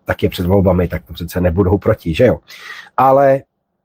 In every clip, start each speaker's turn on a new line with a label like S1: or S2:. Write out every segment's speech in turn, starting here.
S1: tak je před volbami, tak to přece nebudou proti, že jo. Ale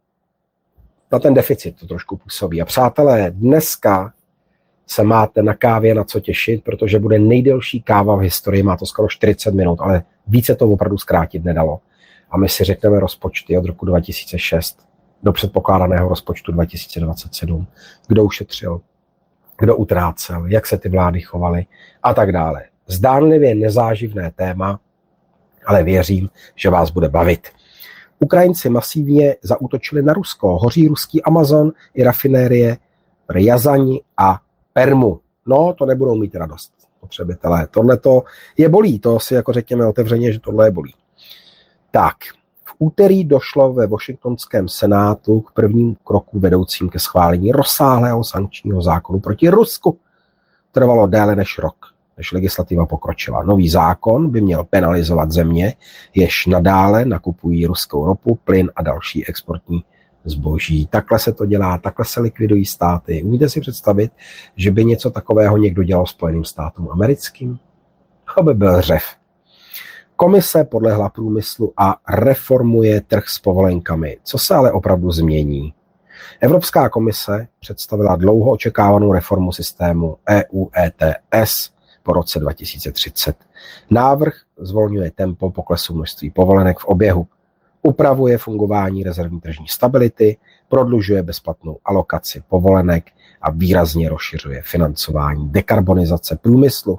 S1: na ten deficit to trošku působí. A přátelé, dneska se máte na kávě na co těšit, protože bude nejdelší káva v historii, má to skoro 40 minut, ale více to opravdu zkrátit nedalo. A my si řekneme rozpočty od roku 2006 do předpokládaného rozpočtu 2027, kdo ušetřil, kdo utrácel, jak se ty vlády chovaly a tak dále. Zdánlivě nezáživné téma, ale věřím, že vás bude bavit. Ukrajinci masivně zaútočili na Rusko. Hoří ruský Amazon i rafinérie v Ryazani a Permu. No, to nebudou mít radost spotřebitelé. Tohle to je bolí, to si jako řekněme otevřeně, že tohle je bolí. Tak, v úterý došlo ve Washingtonském senátu k prvním kroku vedoucím ke schválení rozsáhlého sankčního zákonu proti Rusku. Trvalo déle než rok, než legislativa pokročila. Nový zákon by měl penalizovat země, jež nadále nakupují ruskou ropu, plyn a další exportní zboží. Takhle se to dělá, takhle se likvidují státy. Umíte si představit, že by něco takového někdo dělal Spojeným státům americkým? To by byl řev. Komise podlehla průmyslu a reformuje trh s povolenkami. Co se ale opravdu změní? Evropská komise představila dlouho očekávanou reformu systému EU ETS po roce 2030. Návrh zvolňuje tempo poklesu množství povolenek v oběhu, upravuje fungování rezervní tržní stability, prodlužuje bezplatnou alokaci povolenek a výrazně rozšiřuje financování dekarbonizace průmyslu.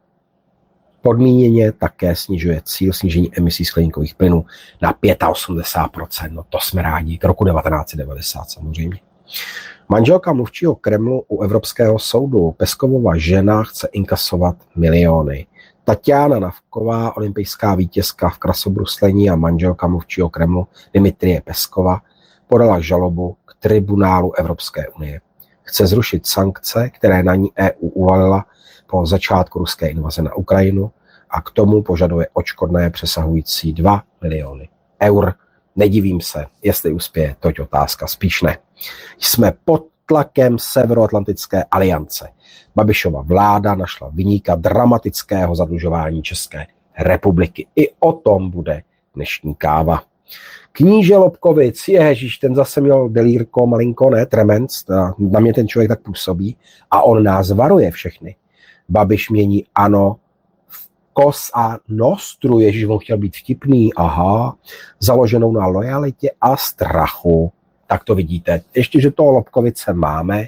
S1: Podmíněně také snižuje cíl snížení emisí skleníkových plynů na 85%. No to jsme rádi, k roku 1990 samozřejmě. Manželka mluvčího Kremlu u Evropského soudu, Peskovova žena, chce inkasovat miliony. Tatiana Navková, olympijská vítězka v krasobruslení a manželka mluvčího Kremlu Dmitryje Peskova, podala žalobu k tribunálu Evropské unie. Chce zrušit sankce, které na ní EU uvalila po začátku ruské invaze na Ukrajinu a k tomu požaduje odškodné přesahující 2 miliony eur. Nedivím se, jestli uspěje, toť otázka, spíš ne. Jsme pod tlakem Severoatlantické aliance. Babišova vláda našla viníka dramatického zadlužování České republiky. I o tom bude dnešní káva. Kníže Lobkovic, ježiš, ten zase měl delírko malinko, ne, tremens, na mě ten člověk tak působí a on nás varuje všechny. Babiš mění ANO v kos a nostru, ježiš, on chtěl být vtipný, aha, založenou na lojalitě a strachu. Tak to vidíte. Ještě, že toho Lobkovice máme,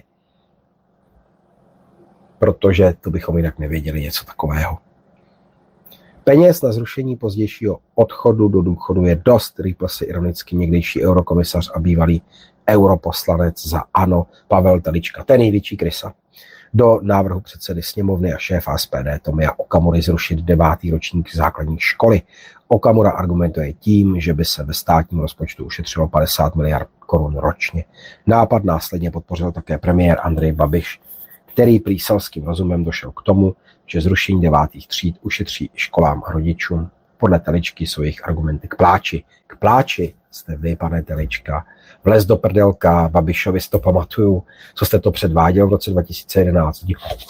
S1: protože to bychom jinak nevěděli něco takového. Peněz na zrušení pozdějšího odchodu do důchodu je dost, rýpl si ironicky někdejší eurokomisař a bývalý europoslanec za ANO Pavel Telička, ten největší krysa. Do návrhu předsedy sněmovny a šéfa SPD Tomia Okamury zrušit 9. ročník základní školy. Okamura argumentuje tím, že by se ve státním rozpočtu ušetřilo 50 miliard korun ročně. Nápad následně podpořil také premiér Andrej Babiš, který prý selským rozumem došel k tomu, že zrušení 9. tříd ušetří i školám a rodičům. Podle Teličky jsou jejich argumenty k pláči. K pláči jste vy, pane Telička. Vlez do prdelka, Babišovi si to pamatuju, co jste to předváděl v roce 2011.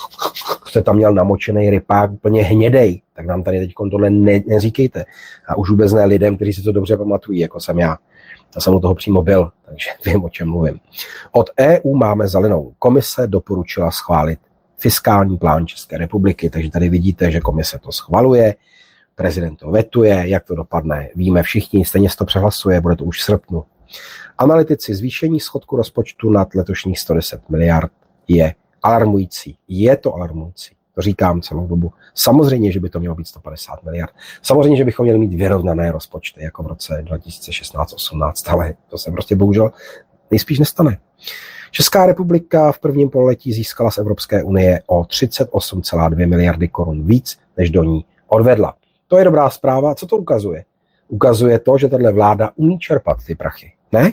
S1: Jste tam měl namočený rypák úplně hnědej, tak nám tady teď tohle neříkejte. A už vůbec ne lidem, kteří si to dobře pamatují, jako jsem já. Já jsem u toho přímo byl, takže vím, o čem mluvím. Od EU máme zelenou. Komise doporučila schválit fiskální plán České republiky, takže tady vidíte, že komise to schvaluje, prezident to vetuje, jak to dopadne, víme všichni, stejně se to přehlasuje, bude to už v srpnu. Analytici, zvýšení schodku rozpočtu nad letošních 110 miliard je alarmující. Je to alarmující, to říkám celou dobu. Samozřejmě, že by to mělo být 150 miliard. Samozřejmě, že bychom měli mít vyrovnané rozpočty, jako v roce 2016-18, ale to se prostě bohužel nejspíš nestane. Česká republika v prvním pololetí získala z Evropské unie o 38,2 miliardy korun víc, než do ní odvedla. To je dobrá zpráva. Co to ukazuje? Ukazuje to, že tato vláda umí čerpat ty prachy. Ne?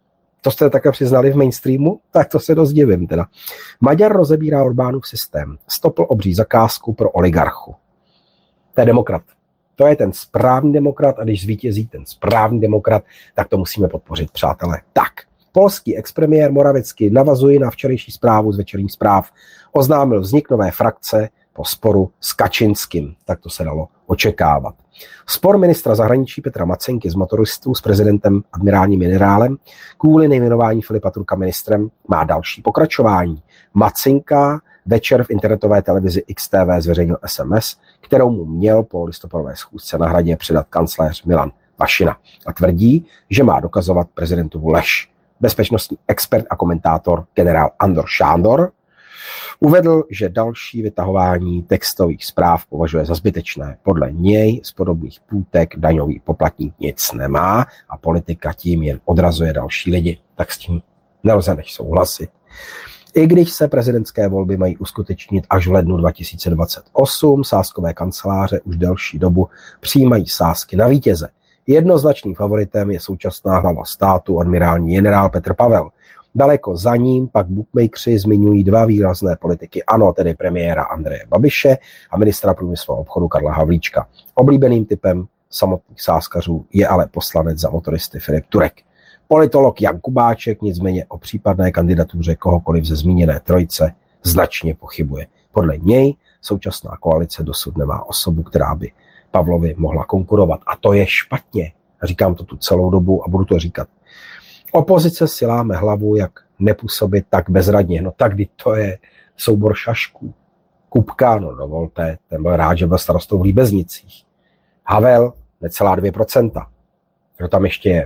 S1: To jste také přiznali v mainstreamu? Tak to se dost divím teda. Maďar rozebírá Orbánův systém. Stopl obří zakázku pro oligarchu. To je demokrat. To je ten správný demokrat a když zvítězí ten správný demokrat, tak to musíme podpořit, přátelé. Tak, polský expremiér Morawiecki, navazuji na včerejší zprávu z večerních zpráv, oznámil vznik nové frakce po sporu s Kačinským. Tak to se dalo očekávat. Spor ministra zahraničí Petra Macenky z motoristů s prezidentem admirálním generálem kvůli nejmenování Filipa Turka ministrem má další pokračování. Macenka večer v internetové televizi XTV zveřejnil SMS, kterou mu měl po listopadové schůzce na Hradě předat kancléř Milan Vašina a tvrdí, že má dokazovat prezidentovu lež. Bezpečnostní expert a komentátor generál Andor Šándor uvedl, že další vytahování textových zpráv považuje za zbytečné. Podle něj z podobných půtek daňový poplatník nic nemá a politika tím jen odrazuje další lidi. Tak s tím nelze než souhlasit. I když se prezidentské volby mají uskutečnit až v lednu 2028, sázkové kanceláře už delší dobu přijímají sázky na vítěze. Jednoznačným favoritem je současná hlava státu, admirální generál Petr Pavel. Daleko za ním pak bookmakeri zmiňují dva výrazné politiky ANO, tedy premiéra Andreje Babiše a ministra průmyslu a obchodu Karla Havlíčka. Oblíbeným typem samotných sázkařů je ale poslanec za motoristy Filip Turek. Politolog Jan Kubáček nicméně o případné kandidatuře kohokoliv ze zmíněné trojice značně pochybuje. Podle něj současná koalice dosud nemá osobu, která by Pavlovi mohla konkurovat. A to je špatně. Říkám to tu celou dobu a budu to říkat. Opozice si láme hlavu, jak nepůsobit tak bezradně. No tak, to je soubor šašků. Kupka, no dovolte, ten byl rád, že byl starostou v Líbeznicích. Havel, necelá 2%. Kdo tam ještě je?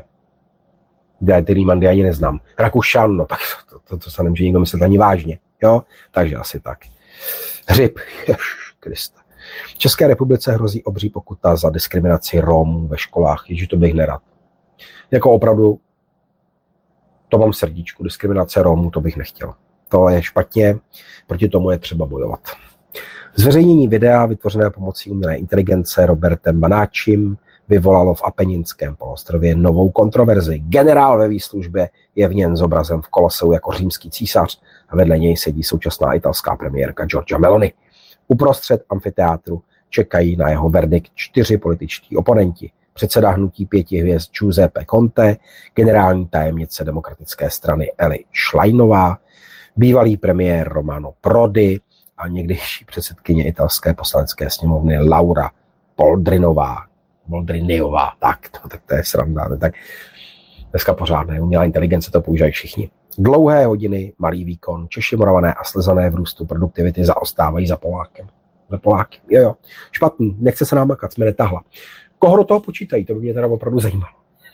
S1: Ty Límandy ani neznám. Rakušan, no tak to se nemůže nikdo myslet ani vážně. Jo? Takže asi tak. Hřib, Krista. V České republice hrozí obří pokuta za diskriminaci Romů ve školách, ježi to bych nerad. Jako opravdu, to mám srdíčku, diskriminace Romů, to bych nechtěl. To je špatně, proti tomu je třeba bojovat. Zveřejnění videa vytvořené pomocí umělé inteligence Robertem Banáčím vyvolalo v Apeninském poloostrově novou kontroverzi. Generál ve výslužbě je v něm zobrazen v Koloseu jako římský císař a vedle něj sedí současná italská premiérka Giorgia Meloni. Uprostřed amfiteátru čekají na jeho verdikt 4 političtí oponenti. Předseda hnutí 5 hvězd Giuseppe Conte, generální tajemnice demokratické strany Eli Schleinová, bývalý premiér Romano Prodi a někdejší předsedkyně italské poslanecké sněmovny Laura Boldriniová. Tak to je sranda. Tak dneska pořádné, umělá inteligence to používají všichni. Dlouhé hodiny, malý výkon, Češi, Moravané a Slezané v růstu produktivity zaostávají za Polákem. Za Poláky. Jo. Špatný, nechce se námakat, jsme netahla. Koho do toho počítají, to by mě teda opravdu zajímalo.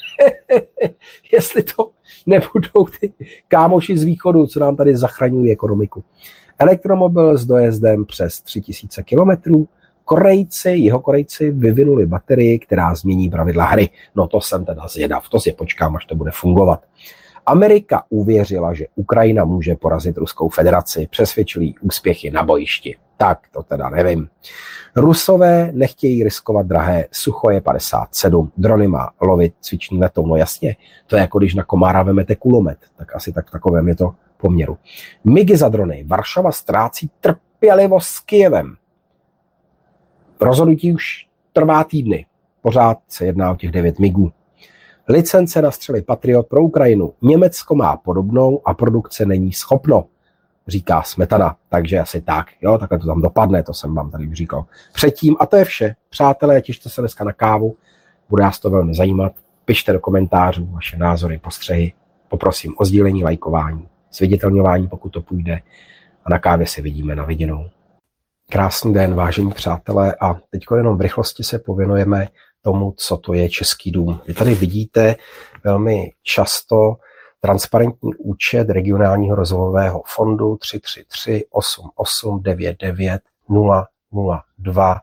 S1: Jestli to nebudou ty kámoši z východu, co nám tady zachraňují ekonomiku. Elektromobil s dojezdem přes 3000 kilometrů. Jihokorejci vyvinuli baterii, která změní pravidla hry. No to jsem teda zvědav, to si počkám, až to bude fungovat. Amerika uvěřila, že Ukrajina může porazit Ruskou federaci, přesvědčili úspěchy na bojišti. Tak to teda nevím. Rusové nechtějí riskovat drahé Suchoje 57. Drony má lovit cvičný letoun. No jasně, to je jako když na komára vemete kulomet. Tak asi tak takovém je to poměru. Migy za drony. Varšava ztrácí trpělivost s Kyjevem. Rozhodnutí už trvá týdny. Pořád se jedná o těch 9 migů. Licence na střely Patriot pro Ukrajinu. Německo má podobnou a produkce není schopno, říká Smetana. Takže asi tak, jo, takhle to tam dopadne, to jsem vám tady už říkal předtím. A to je vše. Přátelé, těšte se dneska na kávu. Bude nás to velmi zajímat. Pište do komentářů vaše názory, postřehy. Poprosím o sdílení, lajkování, zviditelňování, pokud to půjde. A na kávě se vidíme, na viděnou. Krásný den, vážení přátelé, a teď jenom v rychlosti se pověnujeme tomu, co to je Český dům. Vy tady vidíte velmi často transparentní účet regionálního rozvojového fondu 333 88 99 002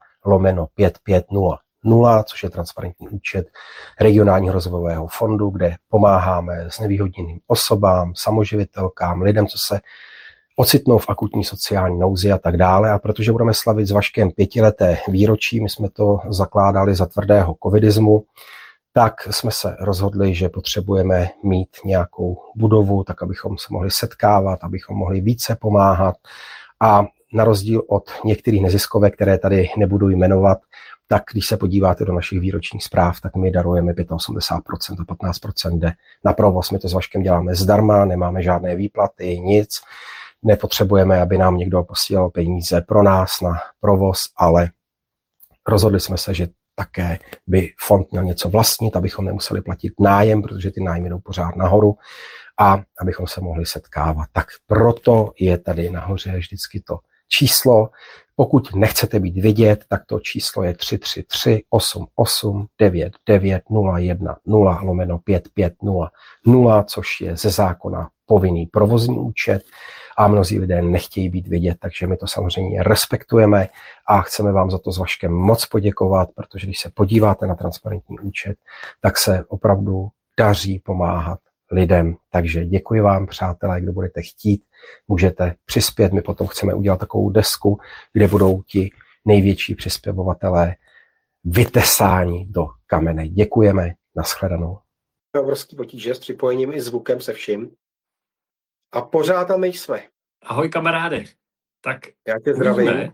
S1: /5500, což je transparentní účet regionálního rozvojového fondu, kde pomáháme znevýhodněným osobám, samoživitelkám, lidem, co se ocitnou v akutní sociální nouzi a tak dále. A protože budeme slavit s Vaškem 5leté výročí, my jsme to zakládali za tvrdého covidismu, tak jsme se rozhodli, že potřebujeme mít nějakou budovu, tak abychom se mohli setkávat, abychom mohli více pomáhat. A na rozdíl od některých neziskovek, které tady nebudu jmenovat, tak když se podíváte do našich výročních zpráv, tak my darujeme 85% a 15% jde na provoz. My to s Vaškem děláme zdarma, nemáme žádné výplaty, nic. Nepotřebujeme, aby nám někdo posílal peníze pro nás na provoz, ale rozhodli jsme se, že také by fond měl něco vlastnit, abychom nemuseli platit nájem, protože ty nájmy jdou pořád nahoru a abychom se mohli setkávat. Tak proto je tady nahoře vždycky to číslo. Pokud nechcete být vidět, tak to číslo je 333 88 99 010 /550, což je ze zákona povinný provozní účet a mnozí lidé nechtějí být vidět, takže my to samozřejmě respektujeme a chceme vám za to s Vaškem moc poděkovat, protože když se podíváte na transparentní účet, tak se opravdu daří pomáhat lidem. Takže děkuji vám, přátelé, kdo budete chtít, můžete přispět. My potom chceme udělat takovou desku, kde budou ti největší přispěvovatelé vytesáni do kamene. Děkujeme, nashledanou. Obrovský potíže s připojením i zvukem se vším. A pořád tam jsme.
S2: Ahoj kamaráde. Tak
S1: já tě zdravím.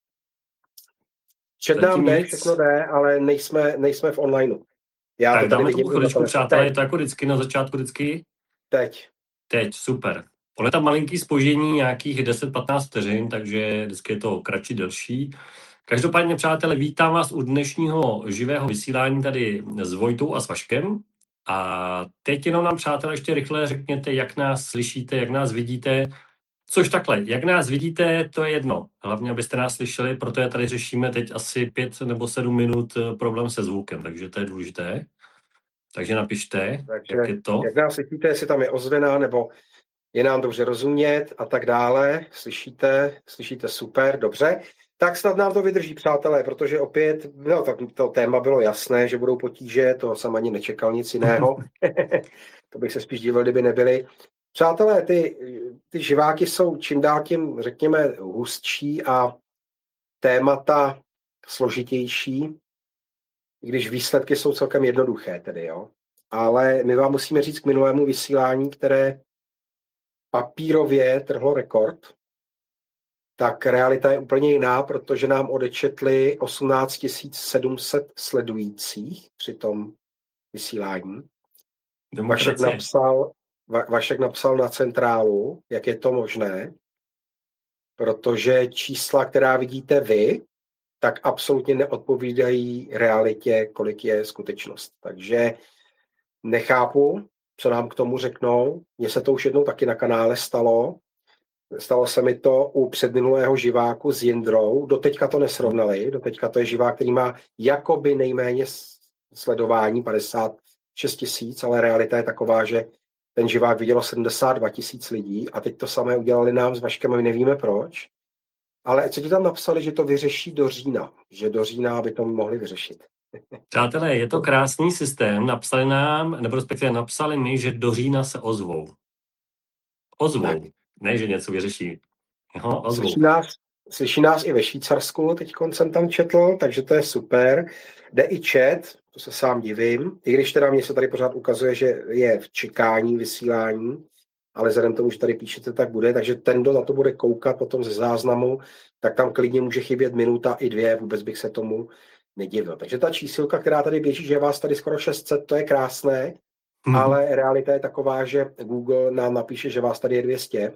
S1: Čet nám jde, všechno jde, ale nejsme v onlineu. Já
S2: tak
S1: to
S2: dáme tu chviličku, přátelé, je to jako vždycky na začátku vždycky? Teď, super. Ono je tam malinký zpoždění, nějakých 10-15 vteřin, takže vždycky je to kratší, delší. Každopádně, přátelé, vítám vás u dnešního živého vysílání tady s Vojtou a s Vaškem. A teď jenom nám, přátelé, ještě rychle řekněte, jak nás slyšíte, jak nás vidíte. Což takhle, jak nás vidíte, to je jedno. Hlavně, abyste nás slyšeli, protože tady řešíme teď asi 5 nebo 7 minut problém se zvukem, takže to je důležité. Takže napište, jak je to.
S1: Jak nás slyšíte, jestli tam je ozvěna, nebo je nám dobře rozumět a tak dále. Slyšíte super, dobře. Tak snad nám to vydrží, přátelé, protože opět, tak to téma bylo jasné, že budou potíže, to jsem ani nečekal nic jiného. To bych se spíš divil, kdyby nebyly. Přátelé, ty živáky jsou čím dál tím, řekněme, hustší a témata složitější, i když výsledky jsou celkem jednoduché tedy, jo. Ale my vám musíme říct k minulému vysílání, které papírově trhlo rekord, tak realita je úplně jiná, protože nám odečetli 18 700 sledujících při tom vysílání. Vašek napsal na centrálu, jak je to možné, protože čísla, která vidíte vy, tak absolutně neodpovídají realitě, kolik je skutečnost. Takže nechápu, co nám k tomu řeknou. Mně se to už jednou taky na kanále stalo. Stalo se mi to u předminulého živáku s Jindrou. Doteďka to nesrovnali. Doteďka to je živák, který má jakoby nejméně sledování, 56 000, ale realita je taková, že ten živák vidělo 72 000 lidí a teď to samé udělali nám s Vaškem a my nevíme proč. Ale co ti tam napsali, že to vyřeší do října? Že do října by to mohli vyřešit.
S2: Přátelé, je to krásný systém. Napsali nám, nebo respektive napsali mi, že do října se ozvou. Ozvou. Ne, že něco vyřeší. Jo, ozvou.
S1: Slyší nás i ve Švýcarsku, teď jsem tam četl, takže to je super. Jde i chat, to se sám divím, i když teda mě se tady pořád ukazuje, že je v čekání vysílání, ale vzhledem tomu, že tady píšete, tak bude, takže ten, kdo na to bude koukat potom ze záznamu, tak tam klidně může chybět minuta i 2, vůbec bych se tomu nedivil. Takže ta čísilka, která tady běží, že je vás tady skoro 600, to je krásné, ale realita je taková, že Google nám napíše, že vás tady je 200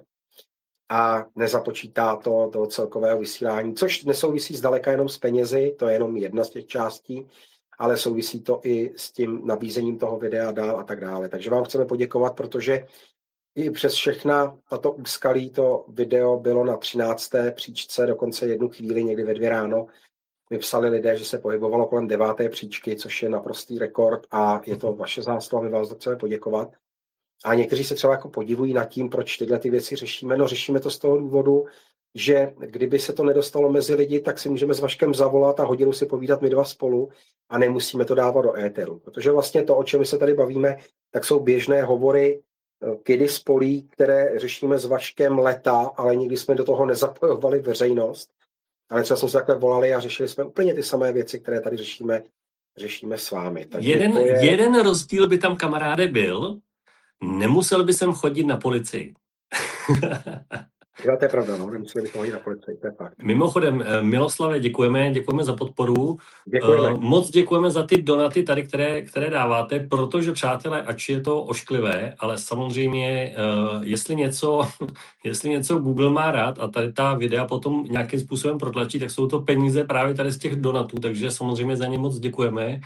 S1: a nezapočítá to celkového vysílání, což nesouvisí zdaleka jenom s penězi, to je jenom jedna z těch částí, ale souvisí to i s tím nabízením toho videa dál a tak dále. Takže vám chceme poděkovat, protože i přes všechna tato úskalí to video bylo na 13. příčce, dokonce jednu chvíli, někdy ve 2 ráno, mi psali lidé, že se pohybovalo kolem 9. příčky, což je naprostý rekord a je to vaše zásluha, my vás chceme poděkovat. A někteří se třeba jako podivují nad tím, proč tyhle ty věci řešíme. No řešíme to z toho důvodu, že kdyby se to nedostalo mezi lidi, tak si můžeme s Vaškem zavolat a hodinu si povídat my dva spolu a nemusíme to dávat do éteru. Protože vlastně to, o čem my se tady bavíme, tak jsou běžné hovory kidy spolí, které řešíme s Vaškem leta, ale nikdy jsme do toho nezapojovali veřejnost. Ale třeba jsme se takhle volali a řešili jsme úplně ty samé věci, které tady řešíme s vámi.
S2: Jeden rozdíl by tam, kamaráde, byl, nemusel by sem chodit na policii.
S1: Jo, to je pravda, no, nemuseli bychom hodit na policii, to je fakt.
S2: Mimochodem, Miloslave, děkujeme za podporu.
S1: Děkujeme.
S2: Moc děkujeme za ty donaty tady, které dáváte, protože, přátelé, ač je to ošklivé, ale samozřejmě, jestli něco Google má rád a tady ta videa potom nějakým způsobem protlačí, tak jsou to peníze právě tady z těch donatů, takže samozřejmě za ně moc děkujeme.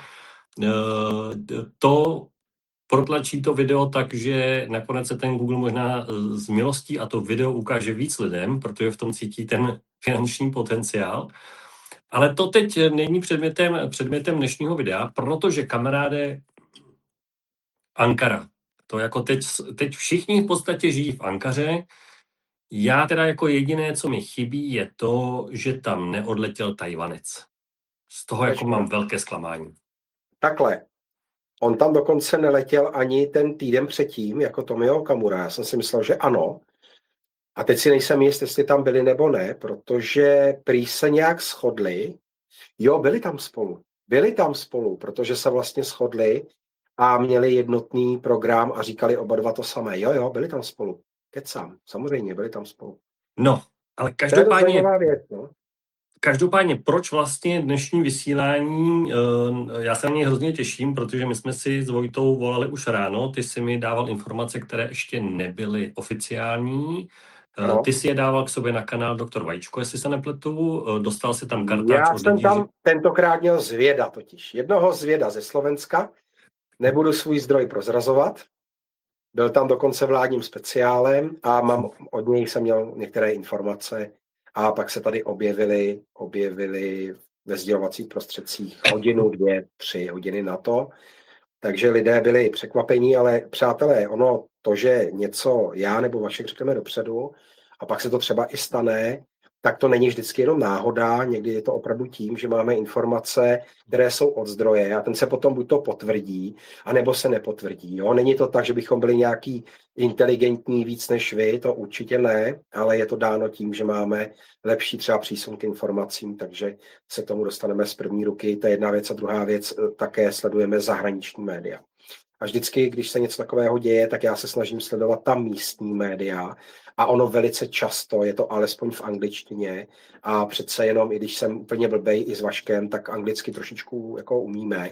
S2: To protlačí to video tak, že nakonec se ten Google možná zmilostí a to video ukáže víc lidem, protože v tom cítí ten finanční potenciál. Ale to teď není předmětem dnešního videa, protože, kamaráde, Ankara. To jako teď všichni v podstatě žijí v Ankaře. Já teda jako jediné, co mi chybí, je to, že tam neodletěl Tajvanec. Z toho jako mám velké zklamání.
S1: Takhle. On tam dokonce neletěl ani ten týden předtím, jako Tomio Okamura. Já jsem si myslel, že ano. A teď si nejsem jist, jestli tam byli nebo ne, protože prý se nějak shodli. Jo, byli tam spolu, protože se vlastně shodli a měli jednotný program a říkali oba dva to samé. Jo, byli tam spolu. Kecám, samozřejmě, byli tam spolu.
S2: No, ale každopádně, proč vlastně dnešní vysílání, já se na něj hrozně těším, protože my jsme si s Vojtou volali už ráno, ty si mi dával informace, které ještě nebyly oficiální. No. Ty si je dával k sobě na kanál Dr. Vajíčko, jestli se nepletu, dostal si tam kartáč.
S1: Já jsem tam tentokrát měl zvěda totiž. Jednoho zvěda ze Slovenska, nebudu svůj zdroj prozrazovat, byl tam dokonce vládním speciálem a od něj jsem měl některé informace a pak se tady objevily ve sdělovacích prostředcích 1, 2, 3 hodiny na to. Takže lidé byli překvapení, ale přátelé, ono to, že něco já nebo Vašek řekneme dopředu a pak se to třeba i stane, tak to není vždycky jenom náhoda, někdy je to opravdu tím, že máme informace, které jsou od zdroje a ten se potom buď to potvrdí, anebo se nepotvrdí. Jo? Není to tak, že bychom byli nějaký inteligentní víc než vy, to určitě ne, ale je to dáno tím, že máme lepší třeba přísun k informacím, takže se k tomu dostaneme z první ruky. To je jedna věc a druhá věc, také sledujeme zahraniční média. A vždycky, když se něco takového děje, tak já se snažím sledovat tam místní média a ono velice často, je to alespoň v angličtině a přece jenom, i když jsem úplně blbej i s Vaškem, tak anglicky trošičku jako umíme.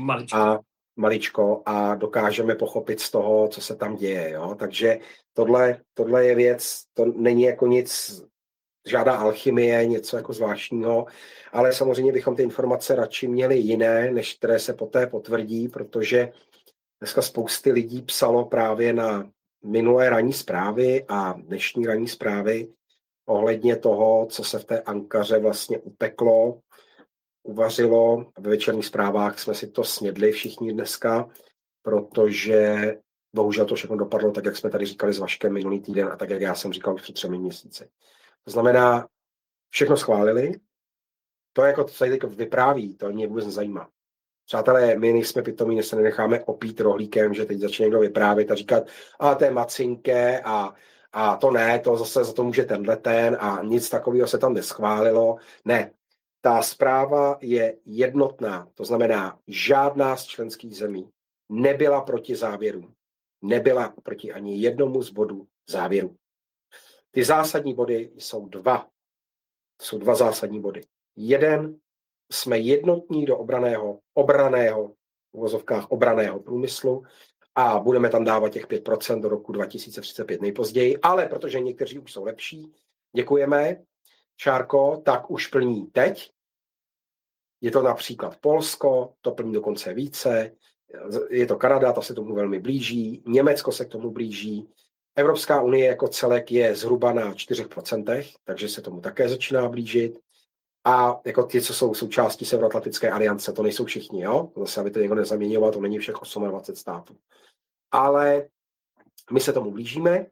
S1: Maličko a dokážeme pochopit z toho, co se tam děje. Jo? Takže tohle je věc, to není jako nic, žádná alchymie, něco jako zvláštního, ale samozřejmě bychom ty informace radši měli jiné, než které se poté potvrdí, protože dneska spousty lidí psalo právě na minulé ranní zprávy a dnešní ranní zprávy ohledně toho, co se v té Ankaře vlastně upeklo, uvařilo. Ve večerních zprávách jsme si to snědli všichni dneska, protože bohužel to všechno dopadlo tak, jak jsme tady říkali s Vaškem minulý týden a tak, jak já jsem říkal před 3 měsíci. To znamená, všechno schválili, to jako to tady vypráví, to mě vůbec nezajímá. Přátelé, my nejsme pitomí, se nenecháme opít rohlíkem, že teď začne někdo vyprávět a říkat, a to je macinké a to ne, to zase za to může ten a nic takového se tam neschválilo. Ne, ta zpráva je jednotná, to znamená, žádná z členských zemí nebyla proti závěrům, nebyla proti ani jednomu z bodů závěru. Ty zásadní body jsou 2. Jsou 2 zásadní body. Jeden, jsme jednotní do obraného v uvozovkách obraného průmyslu a budeme tam dávat těch 5% do roku 2035 nejpozději, ale protože někteří už jsou lepší, děkujeme, Šárko, tak už plní teď. Je to například Polsko, to plní dokonce více, je to Kanada, ta se tomu velmi blíží, Německo se k tomu blíží, Evropská unie jako celek je zhruba na 4%, takže se tomu také začíná blížit. A jako ti, co jsou součástí Severoatlantické aliance, to nejsou všichni, jo? Zase, aby to někdo nezaměňoval, to není všech 28 států. Ale my se tomu blížíme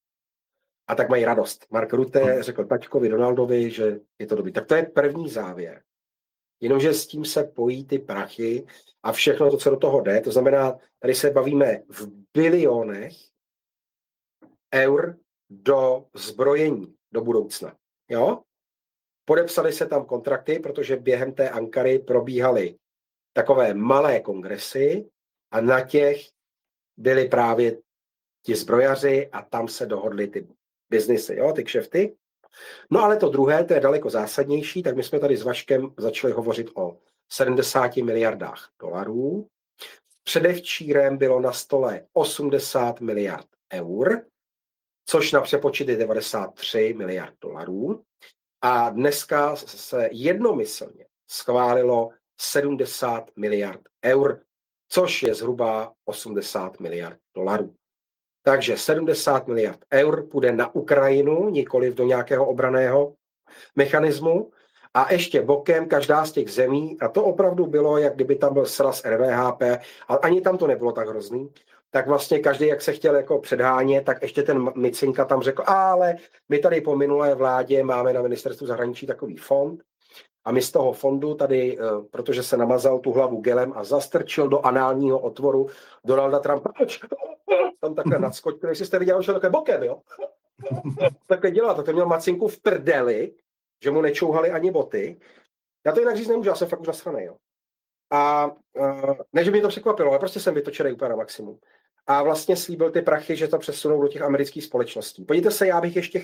S1: a tak mají radost. Mark Rutte řekl taťkovi Donaldovi, že je to dobrý. Tak to je první závěr. Jenomže s tím se pojí ty prachy a všechno to, co do toho jde. To znamená, tady se bavíme v bilionech eur do zbrojení do budoucna. Jo? Podepsaly se tam kontrakty, protože během té Ankary probíhaly takové malé kongresy a na těch byli právě ti zbrojaři a tam se dohodly ty biznisy, jo, ty kšefty. No ale to druhé, to je daleko zásadnější, tak my jsme tady s Vaškem začali hovořit o 70 miliardách dolarů. Předevčírem bylo na stole 80 miliard eur, což na přepočet je 93 miliard dolarů. A dneska se jednomyslně schválilo 70 miliard eur, což je zhruba 80 miliard dolarů. Takže 70 miliard eur půjde na Ukrajinu, nikoliv do nějakého obranného mechanismu. A ještě bokem každá z těch zemí, a to opravdu bylo, jak kdyby tam byl sraz RVHP, ale ani tam to nebylo tak hrozný, tak vlastně každý, jak se chtěl jako předhánět, tak ještě ten Micinka tam řekl, ale my tady po minulé vládě máme na ministerstvu zahraničí takový fond a my z toho fondu tady, protože se namazal tu hlavu gelem a zastrčil do análního otvoru Donalda Trumpa, tam takhle nadskočil, jestli jste viděl, že takhle bokem, jo? Takhle dělal, to měl Macinku v prdeli, že mu nečouhaly ani boty. Já to jinak říct nemůžu, já jsem fakt už nasranej, jo. A ne, že mě to překvapilo, ale prostě jsem vytočený úplně na maximum. A vlastně slíbil ty prachy, že to přesunou do těch amerických společností. Podívejte se, já bych ještě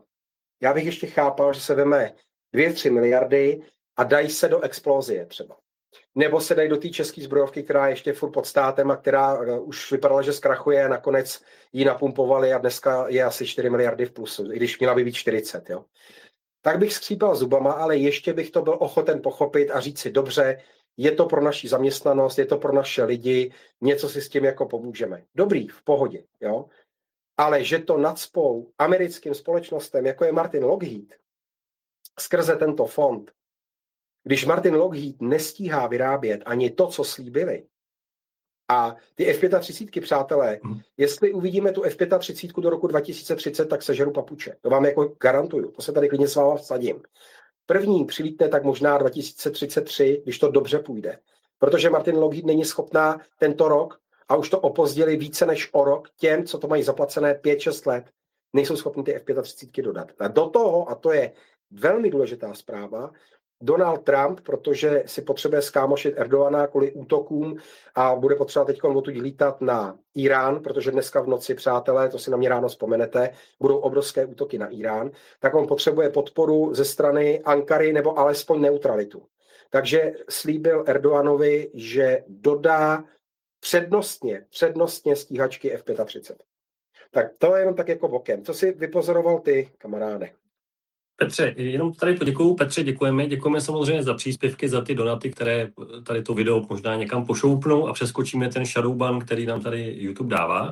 S1: chápal, že se veme 2-3 miliardy a dají se do explozie třeba. Nebo se dají do té české zbrojovky, která je ještě furt pod státem a která už vypadala, že zkrachuje a nakonec ji napumpovali a dneska je asi 4 miliardy v plusu, i když měla by být 40, jo. Tak bych skřípal zubama, ale ještě bych to byl ochoten pochopit a říct si, dobře, je to pro naši zaměstnanost, je to pro naše lidi, něco si s tím jako pomůžeme. Dobrý, v pohodě, jo. Ale že to nacpou americkým společnostem, jako je Martin Lockheed, skrze tento fond, když Martin Lockheed nestíhá vyrábět ani to, co slíbili, a ty F-35, přátelé, jestli uvidíme tu F-35 do roku 2030, tak sežeru papuče. To vám jako garantuju, to se tady klidně s váma vsadím. První přilítne tak možná 2033, když to dobře půjde. Protože Martin Lockheed není schopná tento rok, a už to opozdili více než o rok, těm, co to mají zaplacené 5-6 let, nejsou schopni ty F-35 dodat. A do toho, a to je velmi důležitá zpráva, Donald Trump, protože si potřebuje skámošit Erdogana kvůli útokům a bude potřebovat teď odtud lítat na Irán, protože dneska v noci, přátelé, to si na mě ráno vzpomenete, budou obrovské útoky na Irán, tak on potřebuje podporu ze strany Ankary nebo alespoň neutralitu. Takže slíbil Erdoganovi, že dodá přednostně stíhačky F-35. Tak to je jenom tak jako bokem. Co si vypozoroval ty, kamaráde?
S2: Petře, jenom tady poděkuju. Petře, děkujeme samozřejmě za příspěvky, za ty donaty, které tady to video možná někam pošoupnou a přeskočíme ten shadowban, který nám tady YouTube dává.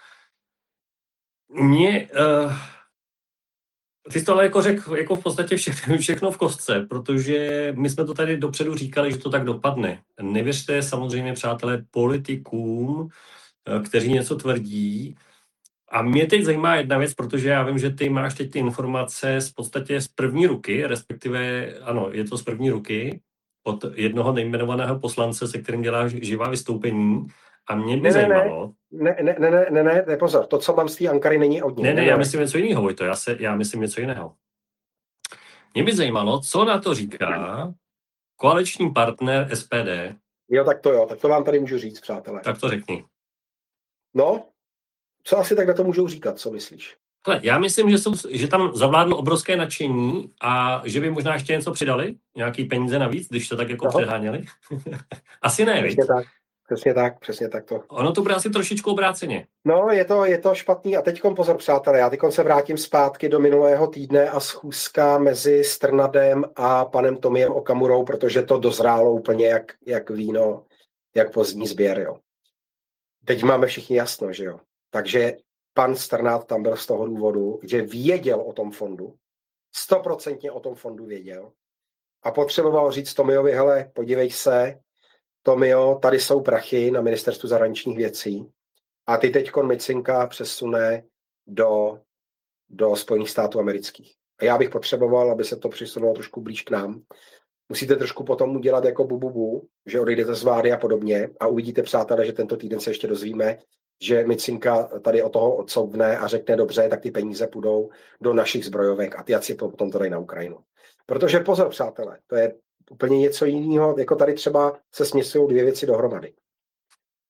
S2: Ty jsi to ale jako řekl jako v podstatě všechno v kostce, protože my jsme to tady dopředu říkali, že to tak dopadne. Nevěřte samozřejmě, přátelé, politikům, kteří něco tvrdí. A mě teď zajímá jedna věc, protože já vím, že ty máš teď ty informace z podstatě z první ruky, respektive, ano, je to z první ruky, od jednoho nejmenovaného poslance, se kterým děláš živá vystoupení. A mě by zajímalo...
S1: Ne, pozor, to, co mám z té Ankary, není od něj.
S2: Ne, já myslím něco jiného, Vojto, já myslím něco jiného. Mě by zajímalo, co na to říká koaliční partner SPD.
S1: Tak to vám tady můžu říct, přátelé.
S2: Tak to řekni.
S1: No, co asi tak na to můžou říkat, co myslíš?
S2: Já myslím, že tam zavládlo obrovské nadšení a že by možná ještě něco přidali, nějaký peníze navíc, když to tak jako předháněli. Asi ne, víc.
S1: Přesně tak to.
S2: Ono to bude asi trošičku obráceně.
S1: No, je to špatný. A teďkon pozor, přátelé, já teďkon se vrátím zpátky do minulého týdne a schůzka mezi Strnadem a panem Tomiem Okamurou, protože to dozrálo úplně jak víno, jak pozdní sběr, jo. Teď máme všichni jasno, že jo. Takže pan Strnad tam byl z toho důvodu, že věděl o tom fondu, 100% o tom fondu věděl a potřeboval říct Tomiovi, hele, podívej se, Tomio, tady jsou prachy na ministerstvu zahraničních věcí a ty teďkon Micinka přesune do Spojených států amerických. A já bych potřeboval, aby se to přisunulo trošku blíž k nám. Musíte trošku potom udělat jako bububu, že odejdete z vlády a podobně a uvidíte, přátelé, že tento týden se ještě dozvíme, že Micinka tady od toho odsouvne a řekne dobře, tak ty peníze půjdou do našich zbrojovek a ty ať si potom to dají na Ukrajinu. Protože pozor, přátelé, to je úplně něco jiného, jako tady třeba se směsují dvě věci dohromady.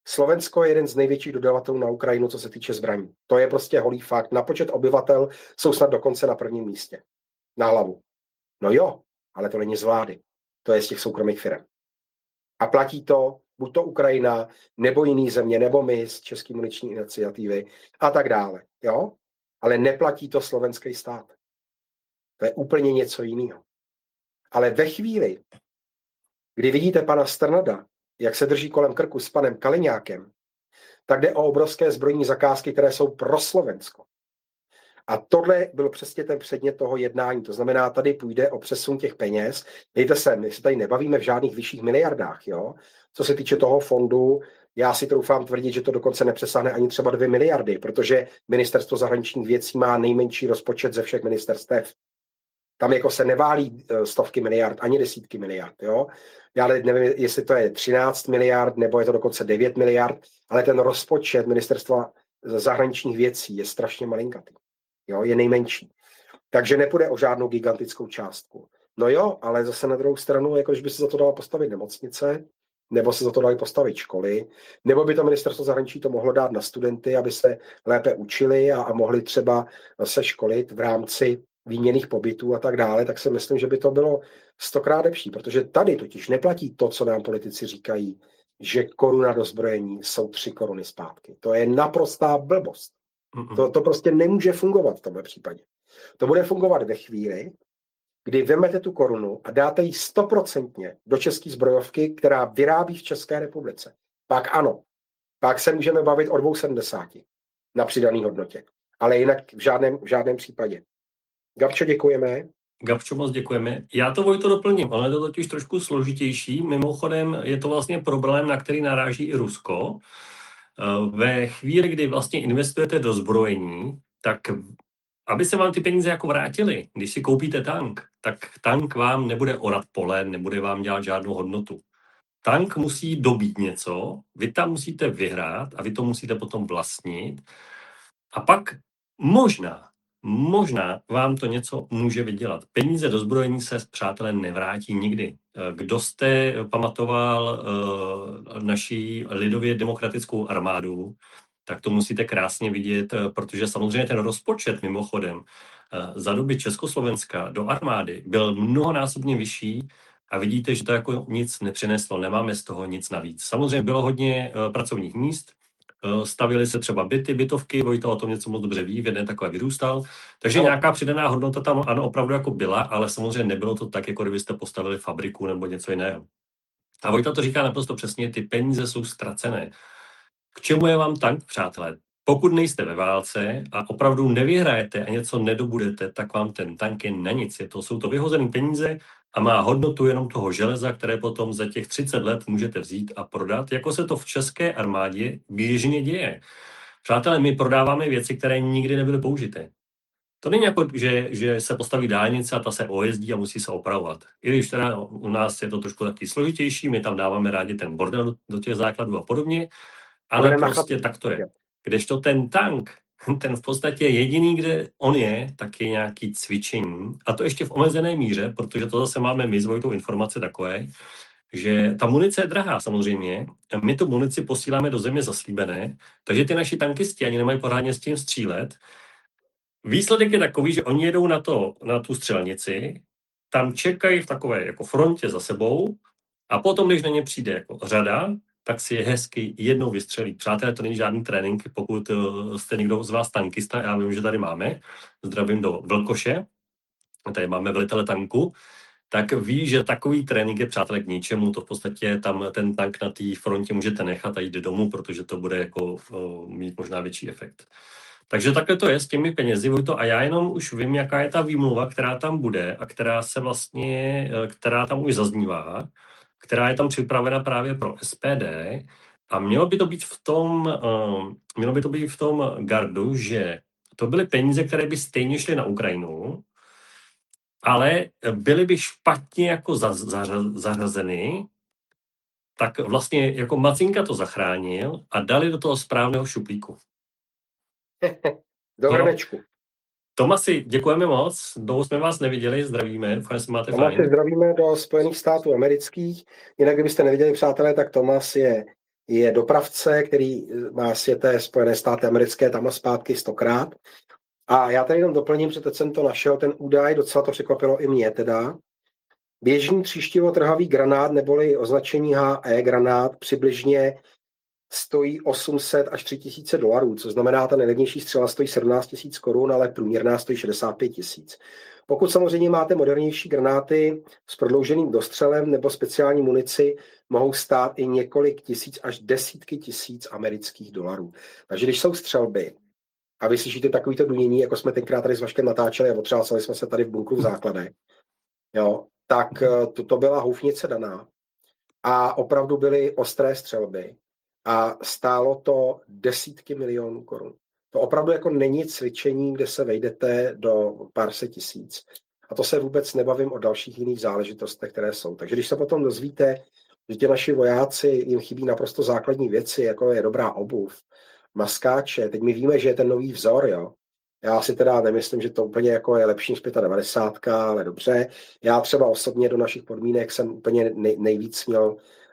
S1: Slovensko je jeden z největších dodavatelů na Ukrajinu, co se týče zbraní. To je prostě holý fakt. Na počet obyvatel jsou snad dokonce na prvním místě. Na hlavu. No jo, ale to není z vlády. To je z těch soukromých firm. A platí to buď to Ukrajina, nebo jiný země, nebo my z České muniční iniciativy a tak dále. Jo? Ale neplatí to slovenský stát. To je úplně něco jiného. Ale ve chvíli, kdy vidíte pana Strnada, jak se drží kolem krku s panem Kaliňákem, tak jde o obrovské zbrojní zakázky, které jsou pro Slovensko. A tohle byl přesně ten předmět toho jednání. To znamená, tady půjde o přesun těch peněz. Dejte se, my se tady nebavíme v žádných vyšších miliardách. Jo? Co se týče toho fondu, já si troufám tvrdit, že to dokonce nepřesáhne ani třeba 2 miliardy, protože Ministerstvo zahraničních věcí má nejmenší rozpočet ze všech ministerstev. Tam jako se neválí stovky miliard, ani desítky miliard. Jo? Já nevím, jestli to je 13 miliard, nebo je to dokonce 9 miliard, ale ten rozpočet Ministerstva zahraničních věcí je strašně malinkatý. Jo? Je nejmenší. Takže nepůjde o žádnou gigantickou částku. No jo, ale zase na druhou stranu, jakož by se za to dala postavit nemocnice, nebo se za to dali postavit školy, nebo by to Ministerstvo zahraničí to mohlo dát na studenty, aby se lépe učili a mohli třeba se školit v rámci výměnných pobytů a tak dále, tak si myslím, že by to bylo 100krát lepší, protože tady totiž neplatí to, co nám politici říkají, že koruna do zbrojení jsou 3 koruny zpátky. To je naprostá blbost. To prostě nemůže fungovat v tomhle případě. To bude fungovat ve chvíli, kdy vezmete tu korunu a dáte ji 100% do české zbrojovky, která vyrábí v České republice. Pak ano, pak se můžeme bavit o 2,70 na přidané hodnotě. Ale jinak v žádném případě. Gabčo, děkujeme.
S2: Gabčo, moc děkujeme. Já to, Vojto, doplním, ale je to totiž trošku složitější. Mimochodem je to vlastně problém, na který naráží i Rusko. Ve chvíli, kdy vlastně investujete do zbrojení, tak aby se vám ty peníze jako vrátily, když si koupíte tank, tak tank vám nebude orat pole, nebude vám dělat žádnou hodnotu. Tank musí dobít něco, vy tam musíte vyhrát a vy to musíte potom vlastnit. A pak možná vám to něco může vydělat. Peníze do zbrojení se, přátelé, nevrátí nikdy. Kdo jste pamatoval naší lidově demokratickou armádu, tak to musíte krásně vidět, protože samozřejmě ten rozpočet mimochodem za doby Československa do armády byl mnohonásobně vyšší a vidíte, že to jako nic nepřineslo, nemáme z toho nic navíc. Samozřejmě bylo hodně pracovních míst, stavily se třeba bytovky, Vojta o tom něco moc dobře ví, v jedné takové vyrůstal, takže nějaká přidaná hodnota tam ano opravdu jako byla, ale samozřejmě nebylo to tak, jako kdybyste postavili fabriku nebo něco jiného. A Vojta to říká naprosto přesně, ty peníze jsou ztracené. K čemu je vám tank, přátelé? Pokud nejste ve válce a opravdu nevyhrajete a něco nedobudete, tak vám ten tank je na nic. Jsou to vyhozené peníze a má hodnotu jenom toho železa, které potom za těch 30 let můžete vzít a prodat, jako se to v české armádě běžně děje. Přátelé, my prodáváme věci, které nikdy nebyly použité. To není jako, že se postaví dálnice a ta se ojezdí a musí se opravovat. I když teda u nás je to trošku taky složitější, my tam dáváme rádi ten bordel do těch základů a podobně, ale prostě tak to je. Kdežto ten tank, ten v podstatě jediný, kde on je, tak je nějaký cvičení. A to ještě v omezené míře, protože to zase máme my s Vojtou informace takové, že ta munice je drahá samozřejmě. My tu munici posíláme do země zaslíbené, takže ty naši tankisti ani nemají pořádně s tím střílet. Výsledek je takový, že oni jedou na tu střelnici, tam čekají v takové jako frontě za sebou a potom, když na ně přijde jako řada, tak si je hezky jednou vystřelí. Přátelé, to není žádný trénink, pokud jste někdo z vás tankista, já vím, že tady máme, zdravím do Vlkoše, tady máme velitele tanku, tak ví, že takový trénink je, přátelé, k ničemu, to v podstatě tam ten tank na té frontě můžete nechat a jít domů, protože to bude jako mít možná větší efekt. Takže takhle to je s těmi penězi, Vojto, a já jenom už vím, jaká je ta výmluva, která tam bude a která tam už zaznívá, která je tam připravena právě pro SPD a mělo by to být v tom gardu, že to byly peníze, které by stejně šly na Ukrajinu, ale byly by špatně jako zařazeny, tak vlastně jako Macinka to zachránil a dali do toho správného šuplíku.
S1: Do hrnečku.
S2: Tomasi, děkujeme moc, dlouho jsme vás neviděli, zdravíme, doufám, že se máte fajn.
S1: Zdravíme do Spojených států amerických, jinak kdybyste neviděli, přátelé, tak Tomas je je dopravce, který má sjeté Spojené státy americké tam a zpátky 100krát. A já tady jenom doplním, že teď jsem to našel, ten údaj, docela to překvapilo i mě teda. Běžný tříštivotrhavý granát neboli označení HE granát přibližně stojí 800 až 3000 dolarů, což znamená, ta nejlevnější střela stojí 17 000 korun, ale průměrná stojí 65 000. Pokud samozřejmě máte modernější granáty s prodlouženým dostřelem nebo speciální munici, mohou stát i několik tisíc až desítky tisíc amerických dolarů. Takže když jsou střelby a vy slyšíte takovýto dunění, jako jsme tenkrát tady s Vaškem natáčeli a otřásali jsme se tady v bunkru v základech, jo, tak to byla houfnice daná a opravdu byly ostré střelby a stálo to desítky milionů korun. To opravdu jako není cvičení, kde se vejdete do pár set tisíc. A to se vůbec nebavím o dalších jiných záležitostech, které jsou. Takže když se potom dozvíte, že ti naši vojáci, jim chybí naprosto základní věci, jako je dobrá obuv, maskáče, teď my víme, že je ten nový vzor, jo. Já si teda nemyslím, že to úplně jako je lepší než 95, ale dobře. Já třeba osobně do našich podmínek jsem úplně nejvíc měl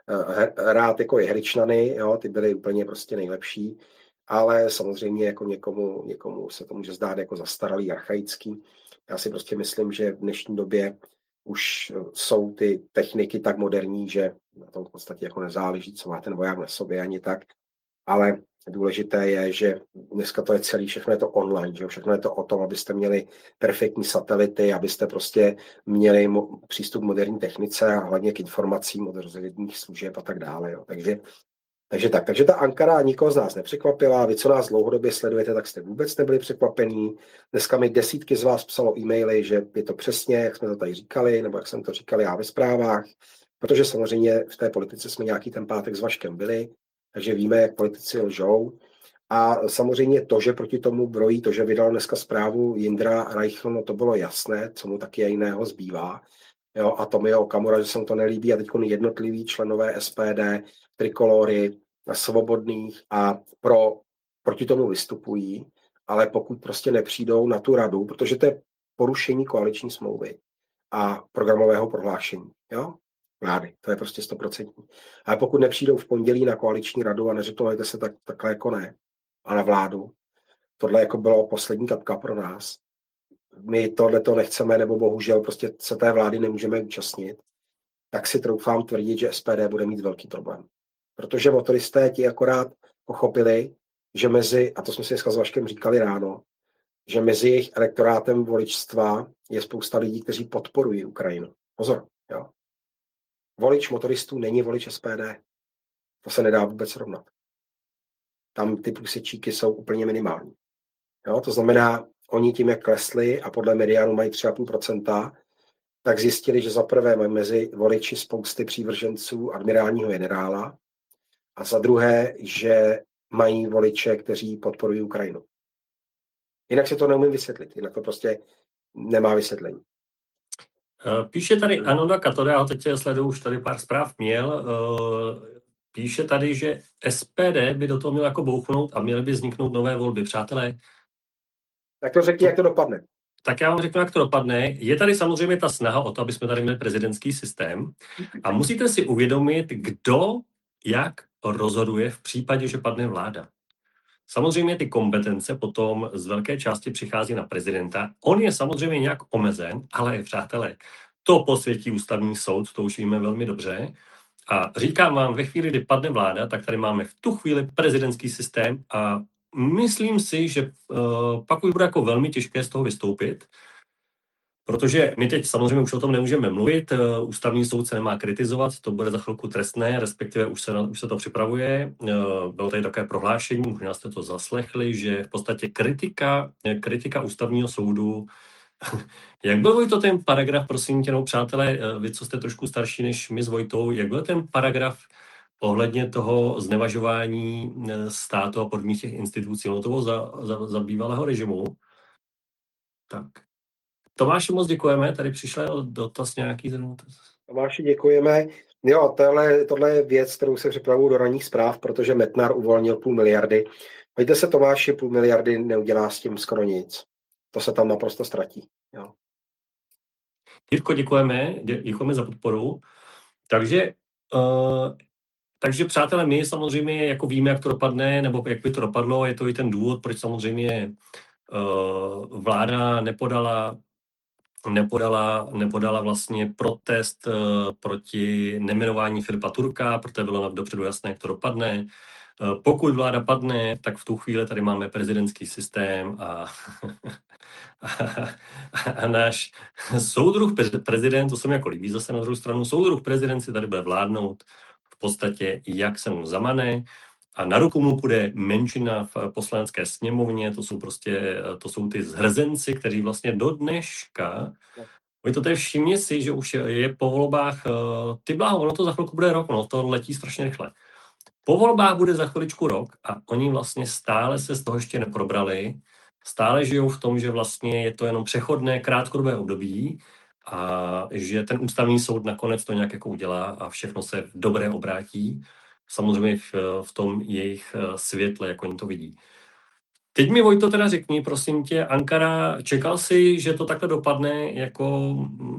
S1: rád jako jehličnany, jo, ty byly úplně prostě nejlepší, ale samozřejmě jako někomu se to může zdát jako zastaralý, archaický. Já si prostě myslím, že v dnešní době už jsou ty techniky tak moderní, že na tom v podstatě jako nezáleží, co má ten voják na sobě ani tak, ale důležité je, že dneska to je celý, všechno je to online, že všechno je to o tom, abyste měli perfektní satelity, abyste prostě měli přístup k moderní technice a hlavně k informacím od rozvědných služeb a tak dále. Jo. Takže ta Ankara nikoho z nás nepřekvapila, vy, co nás dlouhodobě sledujete, tak jste vůbec nebyli překvapení. Dneska mi desítky z vás psalo e-maily, že je to přesně, jak jsme to tady říkali, nebo jak jsem to říkal já ve zprávách, protože samozřejmě v té politice jsme nějaký ten pátek s Vaškem byli, takže víme, jak politici lžou. A samozřejmě to, že proti tomu brojí, to, že vydal dneska zprávu Jindra Reichl, no to bylo jasné, co mu taky jiného zbývá. Jo, a Tomio Okamura, že se mu to nelíbí a teď jednotliví členové SPD, Trikolory, Svobodných a proti tomu vystupují, ale pokud prostě nepřijdou na tu radu, protože to je porušení koaliční smlouvy a programového prohlášení, jo? Vlády, to je prostě 100%. Ale pokud nepřijdou v pondělí na koaliční radu a neřeknou, se takhle jako ne, a na vládu, tohle jako bylo poslední kapka pro nás. My tohleto nechceme, nebo bohužel prostě se té vlády nemůžeme účastnit, tak si troufám tvrdit, že SPD bude mít velký problém. Protože motoristé ti akorát pochopili, že a to jsme si dneska s Vaškem říkali ráno, že mezi jejich elektorátem voličstva je spousta lidí, kteří podporují Ukrajinu. Pozor, jo. Volič motoristů není volič SPD. To se nedá vůbec srovnat. Tam ty průsečíky jsou úplně minimální. Jo, to znamená, oni tím, jak klesli a podle mediánu mají 3,5%, tak zjistili, že za prvé mají mezi voliči spousty přívrženců admirálního generála a za druhé, že mají voliče, kteří podporují Ukrajinu. Jinak se to neumím vysvětlit, jinak to prostě nemá vysvětlení.
S2: Píše tady Anoda Katore, já teď sleduju, už tady pár zpráv měl, píše tady, že SPD by do toho měl jako bouchnout a měly by vzniknout nové volby. Přátelé,
S1: tak to řekni, jak to dopadne.
S2: Tak já vám řeknu, jak to dopadne. Je tady samozřejmě ta snaha o to, aby jsme tady měli prezidentský systém a musíte si uvědomit, kdo jak rozhoduje v případě, že padne vláda. Samozřejmě ty kompetence potom z velké části přichází na prezidenta. On je samozřejmě nějak omezen, ale přátelé, to posvětí ústavní soud, to už víme velmi dobře. A říkám vám, ve chvíli, kdy padne vláda, tak tady máme v tu chvíli prezidentský systém a myslím si, že pak už bude jako velmi těžké z toho vystoupit, protože my teď samozřejmě už o tom nemůžeme mluvit, ústavní soud se nemá kritizovat, to bude za chvilku trestné, respektive už se to připravuje. Bylo tady také prohlášení, možná jste to zaslechli, že v podstatě kritika ústavního soudu. Jak byl, Vojto, ten paragraf, prosím tě, no, přátelé, vy, co jste trošku starší než my s Vojtou, jak byl ten paragraf ohledně toho znevažování státu a podmínek těch institucí? No to bylo za bývalého režimu. Tak. Tomáši, moc děkujeme, tady přišel dotaz nějaký.
S1: Tomáši, děkujeme. Jo, tohle je věc, kterou se připravuju do ranních zpráv, protože Metnar uvolnil 500 miliardy. Pojďte se, Tomáši, 500 miliardy neudělá s tím skoro nic. To se tam naprosto ztratí. Jo.
S2: Jirko, děkujeme za podporu. Takže Takže přátelé, my samozřejmě jako víme, jak to dopadne, nebo jak by to dopadlo, je to i ten důvod, proč samozřejmě vláda nepodala vlastně protest proti nejmenování Filipa Turka, protože bylo dopředu jasné, jak to dopadne. Pokud vláda padne, tak v tu chvíli tady máme prezidentský systém a náš soudruh prezident, to se mi jako líbí zase na druhou stranu, soudruh prezident si tady bude vládnout v podstatě, jak se mu zamane, a na ruku mu půjde menšina v poslanecké sněmovně, to jsou ty zhrzenci, kteří vlastně do dneška, vy to tady všimně si, že už je po volbách, ty bláho, ono to za chvilku bude rok, no to letí strašně rychle. Po volbách bude za chviličku rok a oni vlastně stále se z toho ještě neprobrali, stále žijou v tom, že vlastně je to jenom přechodné krátkodobé období a že ten ústavní soud nakonec to nějak jako udělá a všechno se v dobré obrátí. Samozřejmě v tom jejich světle, jak oni to vidí. Teď mi, Vojto, teda řekni, prosím tě, Ankara, čekal jsi, že to takhle dopadne jako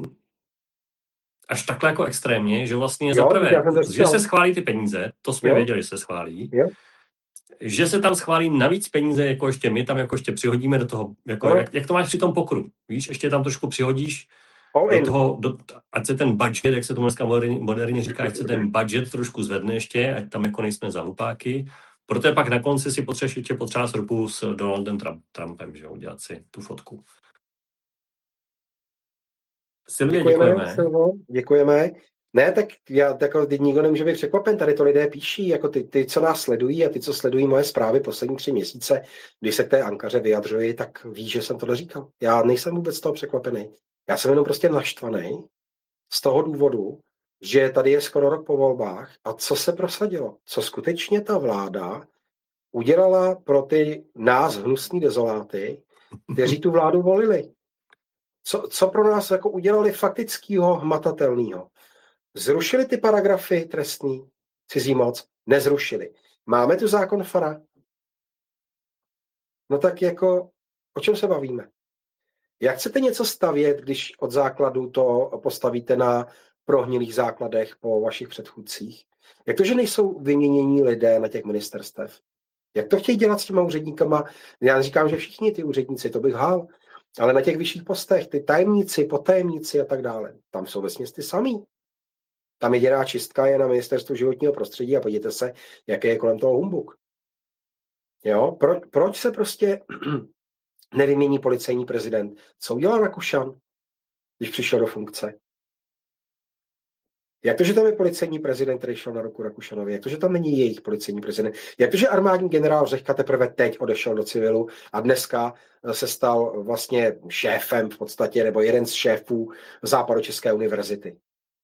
S2: až takhle jako extrémně, že vlastně zaprvé, že se schválí ty peníze, to jsme věděli, že se schválí, že se tam schválí navíc peníze, jako ještě my tam jako ještě přihodíme do toho, jako jak to máš při tom pokru, víš, ještě tam trošku přihodíš do toho, ať se ten budget, jak se to dneska moderně říká, ať se ten budget trošku zvedne ještě, ať tam jako nejsme za hlupáky, protože pak na konci si potřebuješ ještě potřást ruku s Donaldem Trumpem, že jo, udělat si tu fotku.
S1: Silvě, děkujeme. Silvo, děkujeme. Ne, tak já jako nikdo nemůže být překvapen, tady to lidé píší, jako ty, co nás sledují a ty, co sledují moje zprávy poslední 3 měsíce, když se k té Ankaře vyjadřuji, tak ví, že jsem tohle říkal. Já nejsem vůbec z toho překvapený. Já jsem jenom prostě naštvaný z toho důvodu, že tady je skoro rok po volbách a co se prosadilo? Co skutečně ta vláda udělala pro ty nás hnusný dezoláty, kteří tu vládu volili? Co pro nás jako udělali faktického, hmatatelného? Zrušili ty paragrafy trestní, cizí moc? Nezrušili. Máme tu zákon FARA? No tak jako, o čem se bavíme? Jak chcete něco stavět, když od základu to postavíte na prohnilých základech po vašich předchůdcích? Jak to, že nejsou vyměnění lidé na těch ministerstev? Jak to chtějí dělat s těma úředníkama? Já říkám, že všichni ty úředníci, to bych hál, ale na těch vyšších postech, ty tajemníci, potajemníci a tak dále, tam jsou vesměs ty samý. Tam jediná čistka je na ministerstvu životního prostředí a podívejte se, jaký je kolem toho humbuk. Jo? Proč se prostě nevymění policejní prezident? Co udělal Rakušan, když přišel do funkce? Jak to, že tam je policejní prezident, který šel na ruku Rakušanovi? Jak to, že tam není jejich policejní prezident? Jak to, že armádní generál Řehka teprve teď odešel do civilu a dneska se stal vlastně šéfem v podstatě, nebo jeden z šéfů Západočeské univerzity?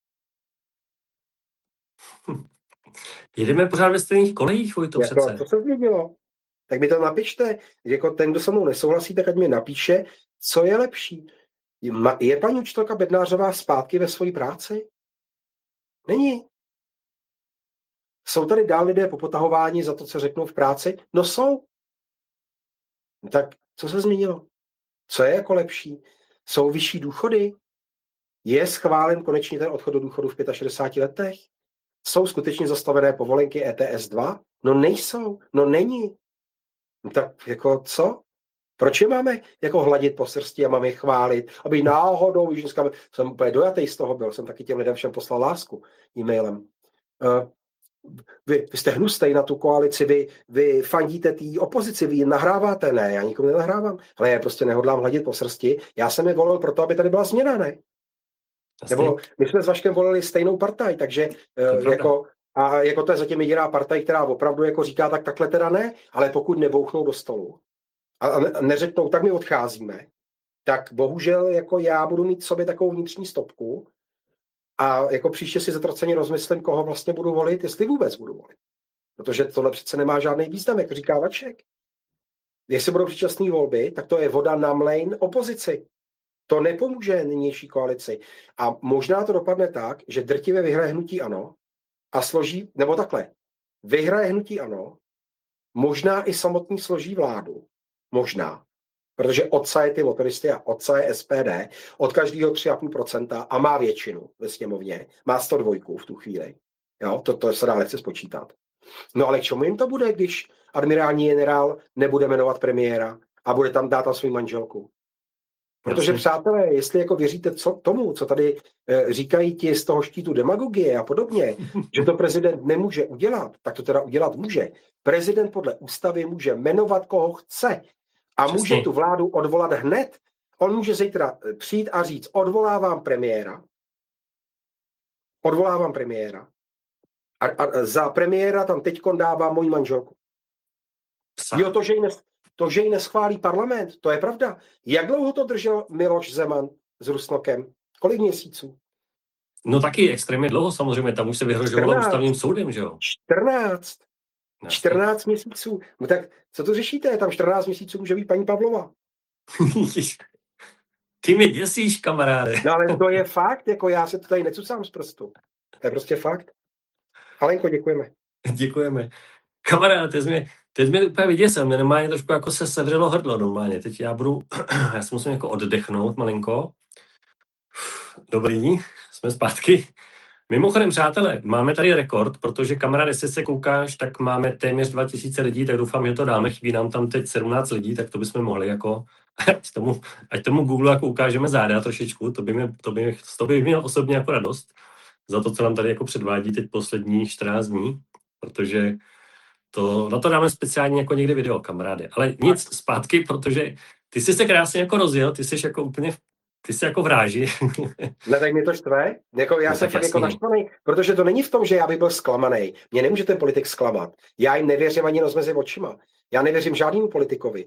S2: Jedeme pořád ve stejných kolejích, Vojto, přece.
S1: Co se změnilo? Tak mi to napište. Jako ten, kdo se mnou nesouhlasí, tak ať mi napíše, co je lepší. Je paní učitelka Bednářová zpátky ve své práci? Není. Jsou tady dál lidé popotahováni za to, co řeknou v práci? No jsou. Tak co se změnilo? Co je jako lepší? Jsou vyšší důchody? Je schválen konečně ten odchod do důchodu v 65 letech? Jsou skutečně zastavené povolenky ETS 2? No nejsou. No není. No tak jako co? Proč je máme jako hladit po srsti a máme je chválit, aby náhodou, víš, dneska jsem úplně dojatý z toho byl, jsem taky těm lidem všem poslal lásku e-mailem. Vy jste hnustej na tu koalici, vy fandíte té opozici, vy nahráváte, ne, já nikomu nenahrávám, ale já prostě nehodlám hladit po srsti, já jsem je volil proto, aby tady byla změna, ne? Nebo my jsme s Vaškem volili stejnou partaj, takže jako to je zatím jediná partaj, která opravdu jako říká, tak takhle teda ne, ale pokud nebouchnou do stolu a neřeknou, tak my odcházíme, tak bohužel jako já budu mít v sobě takovou vnitřní stopku a jako příště si zatraceně rozmyslím, koho vlastně budu volit, jestli vůbec budu volit. Protože tohle přece nemá žádný význam, jak říká Vaček. Jestli budou předčasné volby, tak to je voda na mlejn opozici. To nepomůže nynější koalici. A možná to dopadne tak, že drtivě vyhraje hnutí ANO a složí, nebo takhle, vyhraje hnutí ANO, možná i samotný složí vládu. Možná. Protože odsaje ty motoristy a odsaje SPD od každého 3,5% a má většinu ve sněmovně. Má 102 v tu chvíli. Jo, to se dá lehce spočítat. No ale k čemu jim to bude, když admirální generál nebude jmenovat premiéra a bude tam dát svou manželku? Protože, přátelé, jestli jako věříte tomu, co tady říkají ti z toho štítu demagogie a podobně, že to prezident nemůže udělat, tak to teda udělat může. Prezident podle ústavy může jmenovat, koho chce a může tu vládu odvolat hned. On může zítra přijít a říct, odvolávám premiéra a za premiéra tam teďkon dávám moji manželku. Jo, to, že ji neschválí parlament, to je pravda. Jak dlouho to držel Miloš Zeman s Rusnokem? Kolik měsíců?
S2: No taky extrémně dlouho samozřejmě, tam už se vyhrožovalo ústavním soudem, že jo?
S1: 14 měsíců. No tak co to řešíte? Tam 14 měsíců může být paní Pavlova.
S2: Ty mě děsíš, kamaráde.
S1: No ale to je fakt, jako já se to tady necucám z prstu. To je prostě fakt. Alenko, děkujeme.
S2: Děkujeme. Kamaráde, teď mě úplně vyděsil, mě normálně trošku jako se sevřelo hrdlo normálně. Teď já si musím jako oddechnout malinko. Dobrý, jsme zpátky. Mimochodem, přátelé, máme tady rekord, protože kamarád, jestli se koukáš, tak máme téměř 2000 lidí, tak doufám, že to dáme. Chybí nám tam teď 17 lidí, tak to bychom mohli jako, ať tomu Google jako ukážeme záda trošičku, to by měl osobně jako radost za to, co nám tady jako předvádí teď posledních 14 dní, protože na to dáme speciálně jako někde video, kamaráde. Ale nic, zpátky, protože ty jsi se krásně jako rozjel, ty jsi jako v ráži.
S1: Ne, tak mě to štve. Jako, já jsem fakt jako naštvaný, protože to není v tom, že já bych byl zklamaný. Mě nemůže ten politik zklamat. Já jim nevěřím ani noc mezi očima. Já nevěřím žádnému politikovi.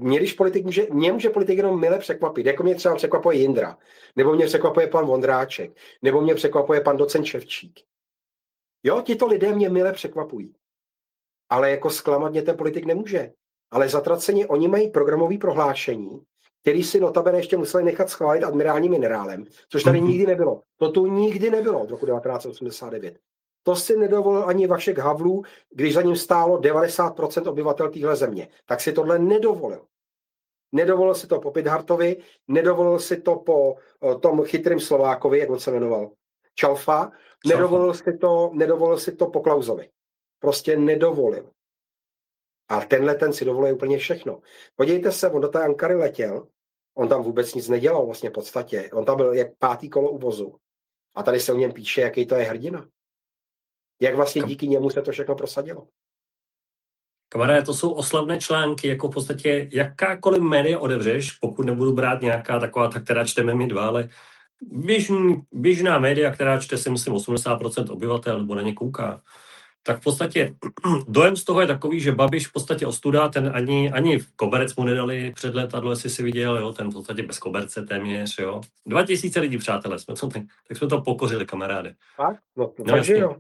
S1: Mě může politik jenom mile překvapit. Jako mě třeba překvapuje Jindra, nebo mě překvapuje pan Vondráček, nebo mě překvapuje pan docent Ševčík. Jo, tito lidé mě mile překvapují. Ale jako zklamat mě ten politik nemůže. Ale zatraceně oni mají programové prohlášení, který si notabene ještě museli nechat schválit admirálním generálem, což tady nikdy nebylo. To tu nikdy nebylo od roku 1989. To si nedovolil ani Vašek Havlů, když za ním stálo 90% obyvatel téhle země. Tak si tohle nedovolil. Nedovolil si to po Pidhartovi, nedovolil si to po tom chytrým Slovákovi, jak on se jmenoval, Čalfa, nedovolil si to po Klausovi. Prostě nedovolil. A ten si dovoluje úplně všechno. Podívejte se, on do té Ankary letěl, on tam vůbec nic nedělal vlastně v podstatě. On tam byl jak 5. kolo u vozu. A tady se o něm píše, jaký to je hrdina. Jak vlastně díky němu se to všechno prosadilo.
S2: Kamaráde, to jsou oslavné články, jako v podstatě jakákoliv média odevřeš, pokud nebudu brát nějaká taková, ta, která čteme my dva, ale běžná média, která čte si myslím 80% obyvatel, nebo na ně kouká, tak v podstatě dojem z toho je takový, že Babiš v podstatě ostuda, ten ani koberec mu nedali před letadlo, jestli si viděl, jo, ten v podstatě bez koberce téměř, jo. 2000 lidí, přátelé, tak jsme to pokořili, kamaráde.
S1: Takže jo.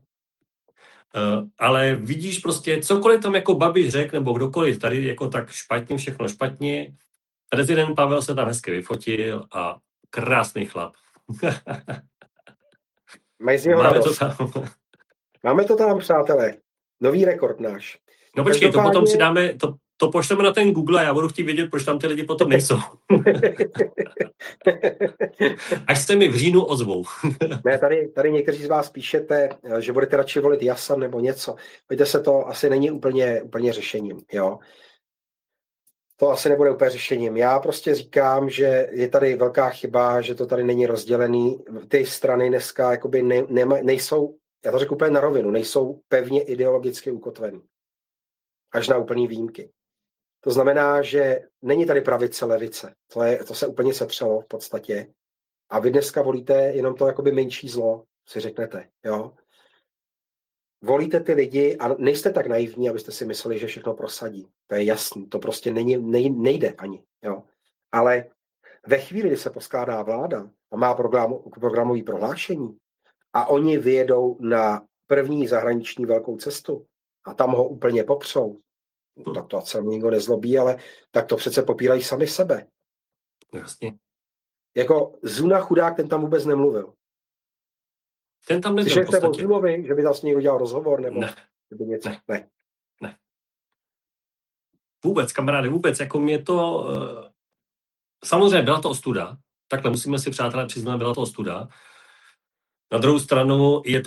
S2: Ale vidíš prostě, cokoliv tam jako Babiš řekl, nebo kdokoliv tady jako tak špatně, všechno špatně, prezident Pavel se tam hezky vyfotil a krásný chlap.
S1: Máme to tam, přátelé. Nový rekord náš.
S2: No počkej, to potom si dáme, to pošleme na ten Google a já budu chtít vědět, proč tam ty lidi potom nejsou. Až se mi v říjnu ozvou.
S1: Ne, tady někteří z vás píšete, že budete radši volit Jasan nebo něco. Víte se, to asi není úplně řešením, jo. To asi nebude úplně řešením. Já prostě říkám, že je tady velká chyba, že to tady není rozdělený. Ty strany dneska jakoby nejsou, já to řeknu úplně na rovinu, nejsou pevně ideologicky ukotvený. Až na úplný výjimky. To znamená, že není tady pravice, levice. To se úplně setřelo v podstatě. A vy dneska volíte jenom to jakoby menší zlo, si řeknete. Jo? Volíte ty lidi a nejste tak naivní, abyste si mysleli, že všechno prosadí. To je jasný. To prostě nejde ani. Jo? Ale ve chvíli, kdy se poskládá vláda a má programové prohlášení a oni vyjedou na první zahraniční velkou cestu a tam ho úplně popřou, tak to se nikdo nezlobí, ale tak to přece popírají sami sebe.
S2: Jasně.
S1: Jako Zuna chudák, ten tam vůbec nemluvil.
S2: Ten tam nebyl
S1: v podstatě. O Zunovi, že by tam s někdo dělal rozhovor, nebo by něco? Ne.
S2: Vůbec, kamaráde, vůbec. Jako mě to... Samozřejmě byla to ostuda. Takhle musíme si, přátelé, přiznat, byla to ostuda. Na druhou stranu je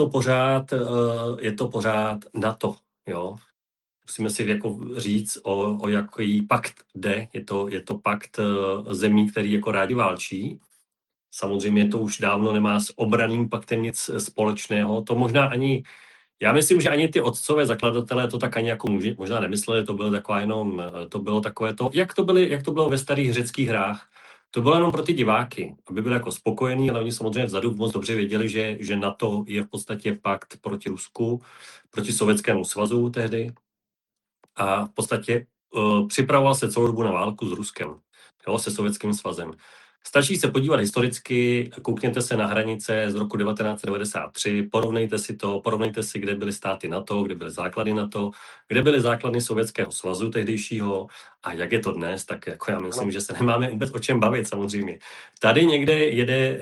S2: to pořád NATO, jo. Musíme si jako říct, o jaký pakt jde. Je to pakt zemí, který jako rádi válčí. Samozřejmě to už dávno nemá s obranným paktem nic společného. To možná ani, já myslím, že ani ty otcové zakladatelé to tak ani jako možná nemysleli, to bylo takové to, jak to bylo ve starých řeckých hrách. To bylo jenom pro ty diváky, aby byli jako spokojení, ale oni samozřejmě vzadu moc dobře věděli, že NATO je v podstatě pakt proti Rusku, proti Sovětskému svazu tehdy. A v podstatě připravoval se celou dobu na válku s Ruskem, jo, se Sovětským svazem. Stačí se podívat historicky, koukněte se na hranice z roku 1993, porovnejte si, kde byly státy NATO, kde byly základy NATO, kde byly základy Sovětského svazu tehdejšího a jak je to dnes, tak jako já myslím, že se nemáme vůbec o čem bavit samozřejmě. Tady někde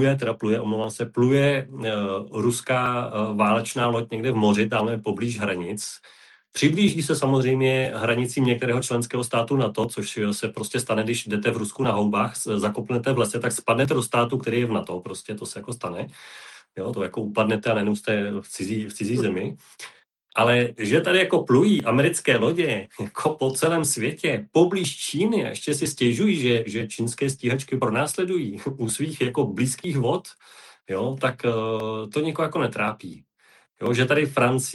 S2: pluje ruská válečná loď někde v moři, tamhle poblíž hranic. Přiblíží se samozřejmě hranicím některého členského státu NATO, což se prostě stane, když jdete v Rusku na houbách, zakopnete v lese, tak spadnete do státu, který je v NATO, prostě to se jako stane. Jo, to jako upadnete a najednou jste v cizí zemi. Ale že tady jako plují americké lodě jako po celém světě, poblíž Číny a ještě si stěžují, že čínské stíhačky pronásledují u svých jako blízkých vod, jo, tak to někoho jako netrápí. Jo, že tady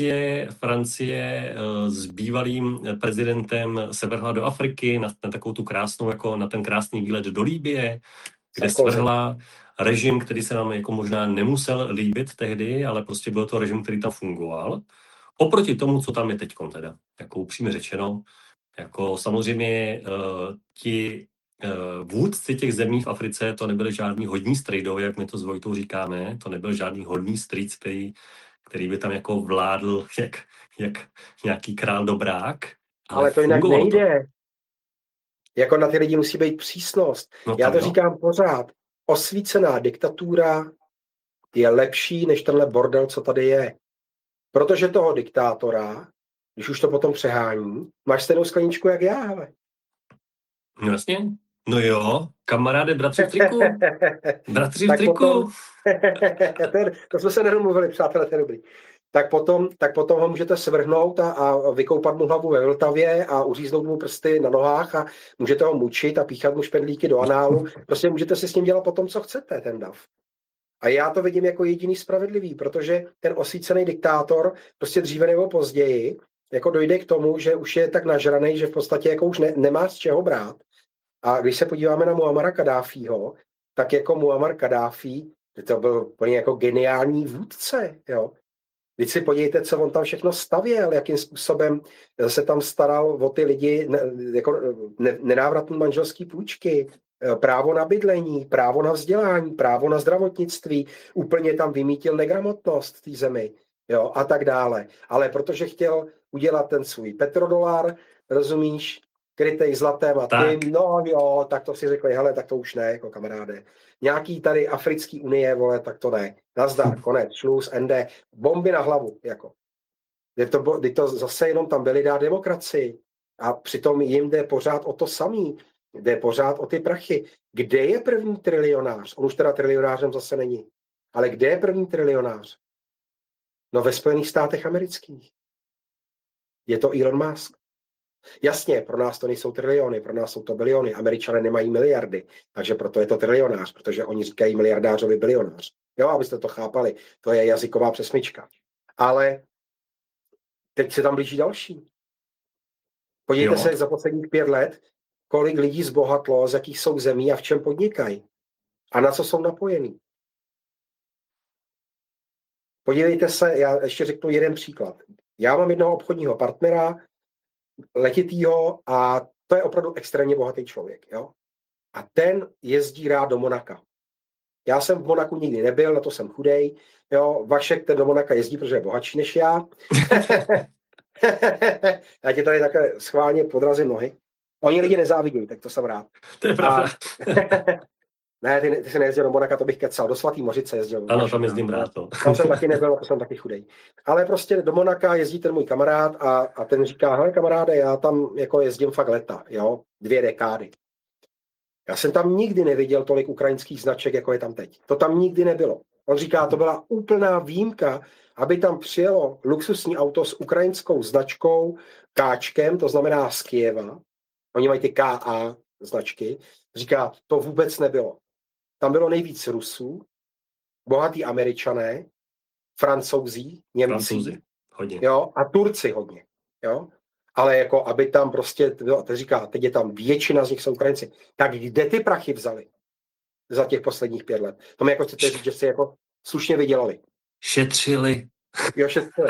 S2: Francie s bývalým prezidentem se vrhla do Afriky na takovou tu krásnou, jako na ten krásný výlet do Libye, kde svrhla režim, který se nám jako možná nemusel líbit tehdy, ale prostě byl to režim, který tam fungoval. Oproti tomu, co tam je teďkom teda, jako upřímně řečeno, jako samozřejmě ti vůdci těch zemí v Africe, to nebyly žádný hodní strejdové, jak my to s Vojtou říkáme, to nebyl žádný hodný strýc, který by tam jako vládl jak nějaký král dobrák.
S1: Ale to jinak nejde. Jako na ty lidi musí být přísnost. Já to říkám pořád. Osvícená diktatura je lepší než tenhle bordel, co tady je. Protože toho diktátora, když už to potom přehání, máš stejnou skleničku jak já, hele.
S2: No jasně. No jo, kamaráde, bratři v triku. Bratři v triku.
S1: Potom, to jsme se nedomluvili, přátelé, to je dobrý. Tak potom ho můžete svrhnout a vykoupat mu hlavu ve Vltavě a uříznout mu prsty na nohách a můžete ho mučit a píchat mu špendlíky do análu. Prostě můžete si s ním dělat potom, co chcete, ten dav. A já to vidím jako jediný spravedlivý, protože ten osvícený diktátor prostě dříve nebo později jako dojde k tomu, že už je tak nažranej, že v podstatě jako už nemá z čeho brát. A když se podíváme na Muammara Kaddáfího, tak jako Muammar Kaddáfí, to byl úplně jako geniální vůdce, jo. Když si podívejte, co on tam všechno stavěl, jakým způsobem se tam staral o ty lidi, jako nenávratné manželské půjčky, právo na bydlení, právo na vzdělání, právo na zdravotnictví, úplně tam vymítil negramotnost v té zemi, jo, a tak dále. Ale protože chtěl udělat ten svůj petrodolar, rozumíš, krytej zlatem a tím, no jo, tak to si řekli, hele, tak to už ne, jako kamaráde. Nějaký tady Africký unie, vole, tak to ne. Nazdar, konec, šluz, ende, bomby na hlavu, jako. Kdy to zase jenom tam byli dát demokracii a přitom jim jde pořád o to samý, jde pořád o ty prachy. Kde je první trilionář? On už teda trilionářem zase není. Ale kde je první trilionář? No ve Spojených státech amerických. Je to Elon Musk. Jasně, pro nás to nejsou triliony, pro nás jsou to biliony. Američané nemají miliardy, takže proto je to trilionář, protože oni říkají miliardářovi bilionář. Jo, abyste to chápali, to je jazyková přesmička. Ale teď se tam blíží další. Podívejte se za posledních 5 let, kolik lidí zbohatlo, z jakých jsou zemí a v čem podnikají. A na co jsou napojení. Podívejte se, já ještě řeknu jeden příklad. Já mám jednoho obchodního partnera, letitýho, a to je opravdu extrémně bohatý člověk. Jo? A ten jezdí rád do Monaka. Já jsem v Monaku nikdy nebyl, na to jsem chudej. Jo? Vašek ten do Monaka jezdí, protože je bohatší než já. Já tě tady takhle schválně podrazím nohy. Oni lidi nezávidí, tak to jsem rád.
S2: To je pravda.
S1: Ne, ty jsi nejezdil do Monaka, to bych kecal. Do Svatý Mořice jezdil.
S2: Ano, tam jezdím rád.
S1: Tam jsem taky nebyl, to jsem taky chudej. Ale prostě do Monaka jezdí ten můj kamarád a ten říká, hele kamaráde, já tam jako jezdím fakt leta, jo, 2 dekády. Já jsem tam nikdy neviděl tolik ukrajinských značek, jako je tam teď. To tam nikdy nebylo. On říká, to byla úplná výjimka, aby tam přijelo luxusní auto s ukrajinskou značkou Káčkem, to znamená z Kyjeva. Oni mají ty KA značky. Říká, to vůbec nebylo. Tam bylo nejvíc Rusů, bohatí Američané, Francouzi, Němci,
S2: hodně.
S1: Jo, a Turci hodně. Jo? Ale jako, aby tam prostě, to říká, teď je tam většina z nich jsou Ukrajinci. Tak kde ty prachy vzali za těch posledních 5 let? To mi jako chcete říct, že si jako slušně vydělali.
S2: Šetřili.
S1: Jo, šetřili.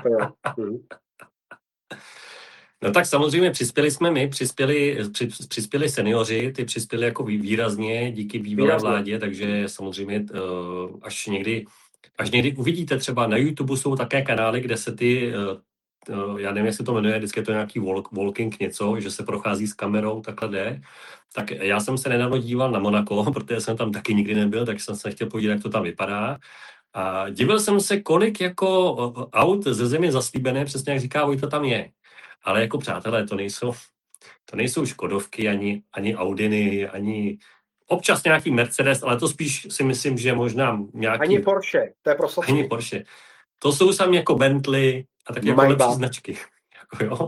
S2: No tak samozřejmě přispěli jsme my, přispěli seniori, ty přispěli jako výrazně díky bývalé vládě, takže samozřejmě až někdy uvidíte, třeba na YouTube jsou také kanály, kde se ty, já nevím, jestli to jmenuje, vždycky je to nějaký walking něco, že se prochází s kamerou, takhle jde. Tak já jsem se nedávno díval na Monako, protože jsem tam taky nikdy nebyl, tak jsem se chtěl podívat, jak to tam vypadá. A divil jsem se, kolik jako aut ze země zaslíbené, přesně jak říká Vojta, tam je. Ale jako přátelé, to nejsou Škodovky, ani Audiny, ani občas nějaký Mercedes, ale to spíš si myslím, že možná nějaký...
S1: Ani Porsche, to je prostě.
S2: Ani Porsche. To jsou sami jako Bentley a tak jako lepší značky. Jako jo.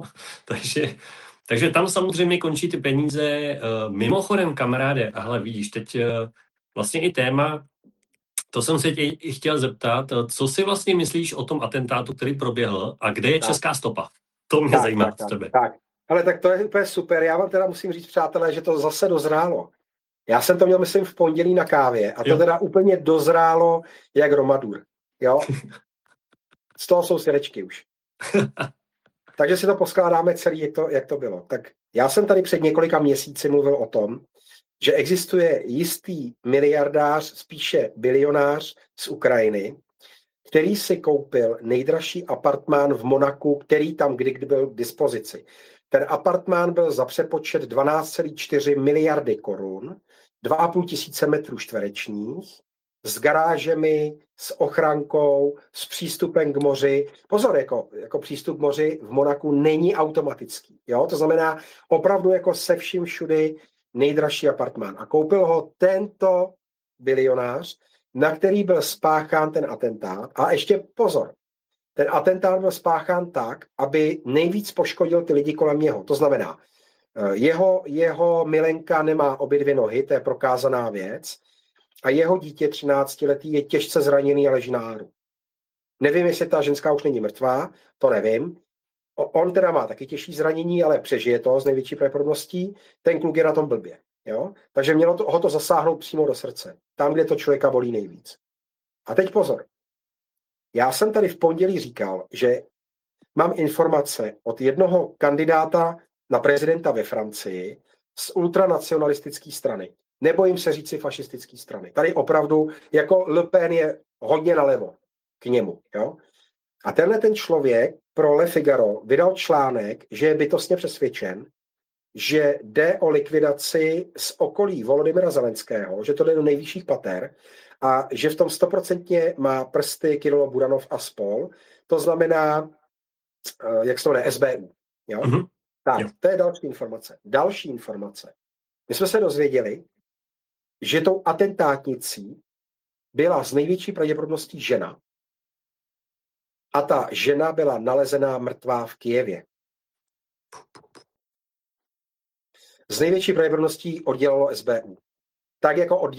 S2: Takže tam samozřejmě končí ty peníze. Mimochodem, kamaráde, ale vidíš, teď vlastně i téma, to jsem se tě i chtěl zeptat, co si vlastně myslíš o tom atentátu, který proběhl a kde je česká stopa? To mě zajímá z tebe.
S1: Tak. Ale tak to je úplně super. Já vám teda musím říct, přátelé, že to zase dozrálo. Já jsem to měl, myslím, v pondělí na kávě a to teda úplně dozrálo jak Romadur. Jo? Z toho jsou svědečky už. Takže si to poskládáme celý, jak to bylo. Tak já jsem tady před několika měsíci mluvil o tom, že existuje jistý miliardář, spíše bilionář z Ukrajiny, který si koupil nejdražší apartmán v Monaku, který tam kdy byl k dispozici. Ten apartmán byl za přepočet 12,4 miliardy korun, 2,5 tisíce metrů čtverečních, s garážemi, s ochrankou, s přístupem k moři. Pozor, jako přístup k moři v Monaku není automatický. Jo? To znamená opravdu jako se vším všudy nejdražší apartmán. A koupil ho tento bilionář, na který byl spáchán ten atentát. A ještě pozor, ten atentát byl spáchán tak, aby nejvíc poškodil ty lidi kolem něho. To znamená, jeho milenka nemá obě 2 nohy, to je prokázaná věc, a jeho dítě 13letý je těžce zraněný a leží na áru. Nevím, jestli ta ženská už není mrtvá, to nevím. On teda má taky těžší zranění, ale přežije to s největší pravděpodobností. Ten kluk je na tom blbě. Jo? Takže mělo ho to zasáhnout přímo do srdce. Tam, kde to člověka bolí nejvíc. A teď pozor. Já jsem tady v pondělí říkal, že mám informace od jednoho kandidáta na prezidenta ve Francii z ultranacionalistické strany. Nebojím se říci fašistické strany. Tady opravdu jako Le Pen je hodně nalevo k němu. Jo? A ten člověk pro Le Figaro vydal článek, že je bytostně přesvědčen, že jde o likvidaci z okolí Volodymyra Zelenského, že to jde do nejvyšších pater a že v tom 100% má prsty Kirilo Budanov a spol. To znamená, jak se to jmenuje, SBU. Jo? Mm-hmm. Tak, jo. To je další informace. Další informace. My jsme se dozvěděli, že tou atentátnicí byla z největší pravděpodobností žena a ta žena byla nalezená mrtvá v Kyjevě. Z největší pravděpodobností oddělalo SBU. Tak jako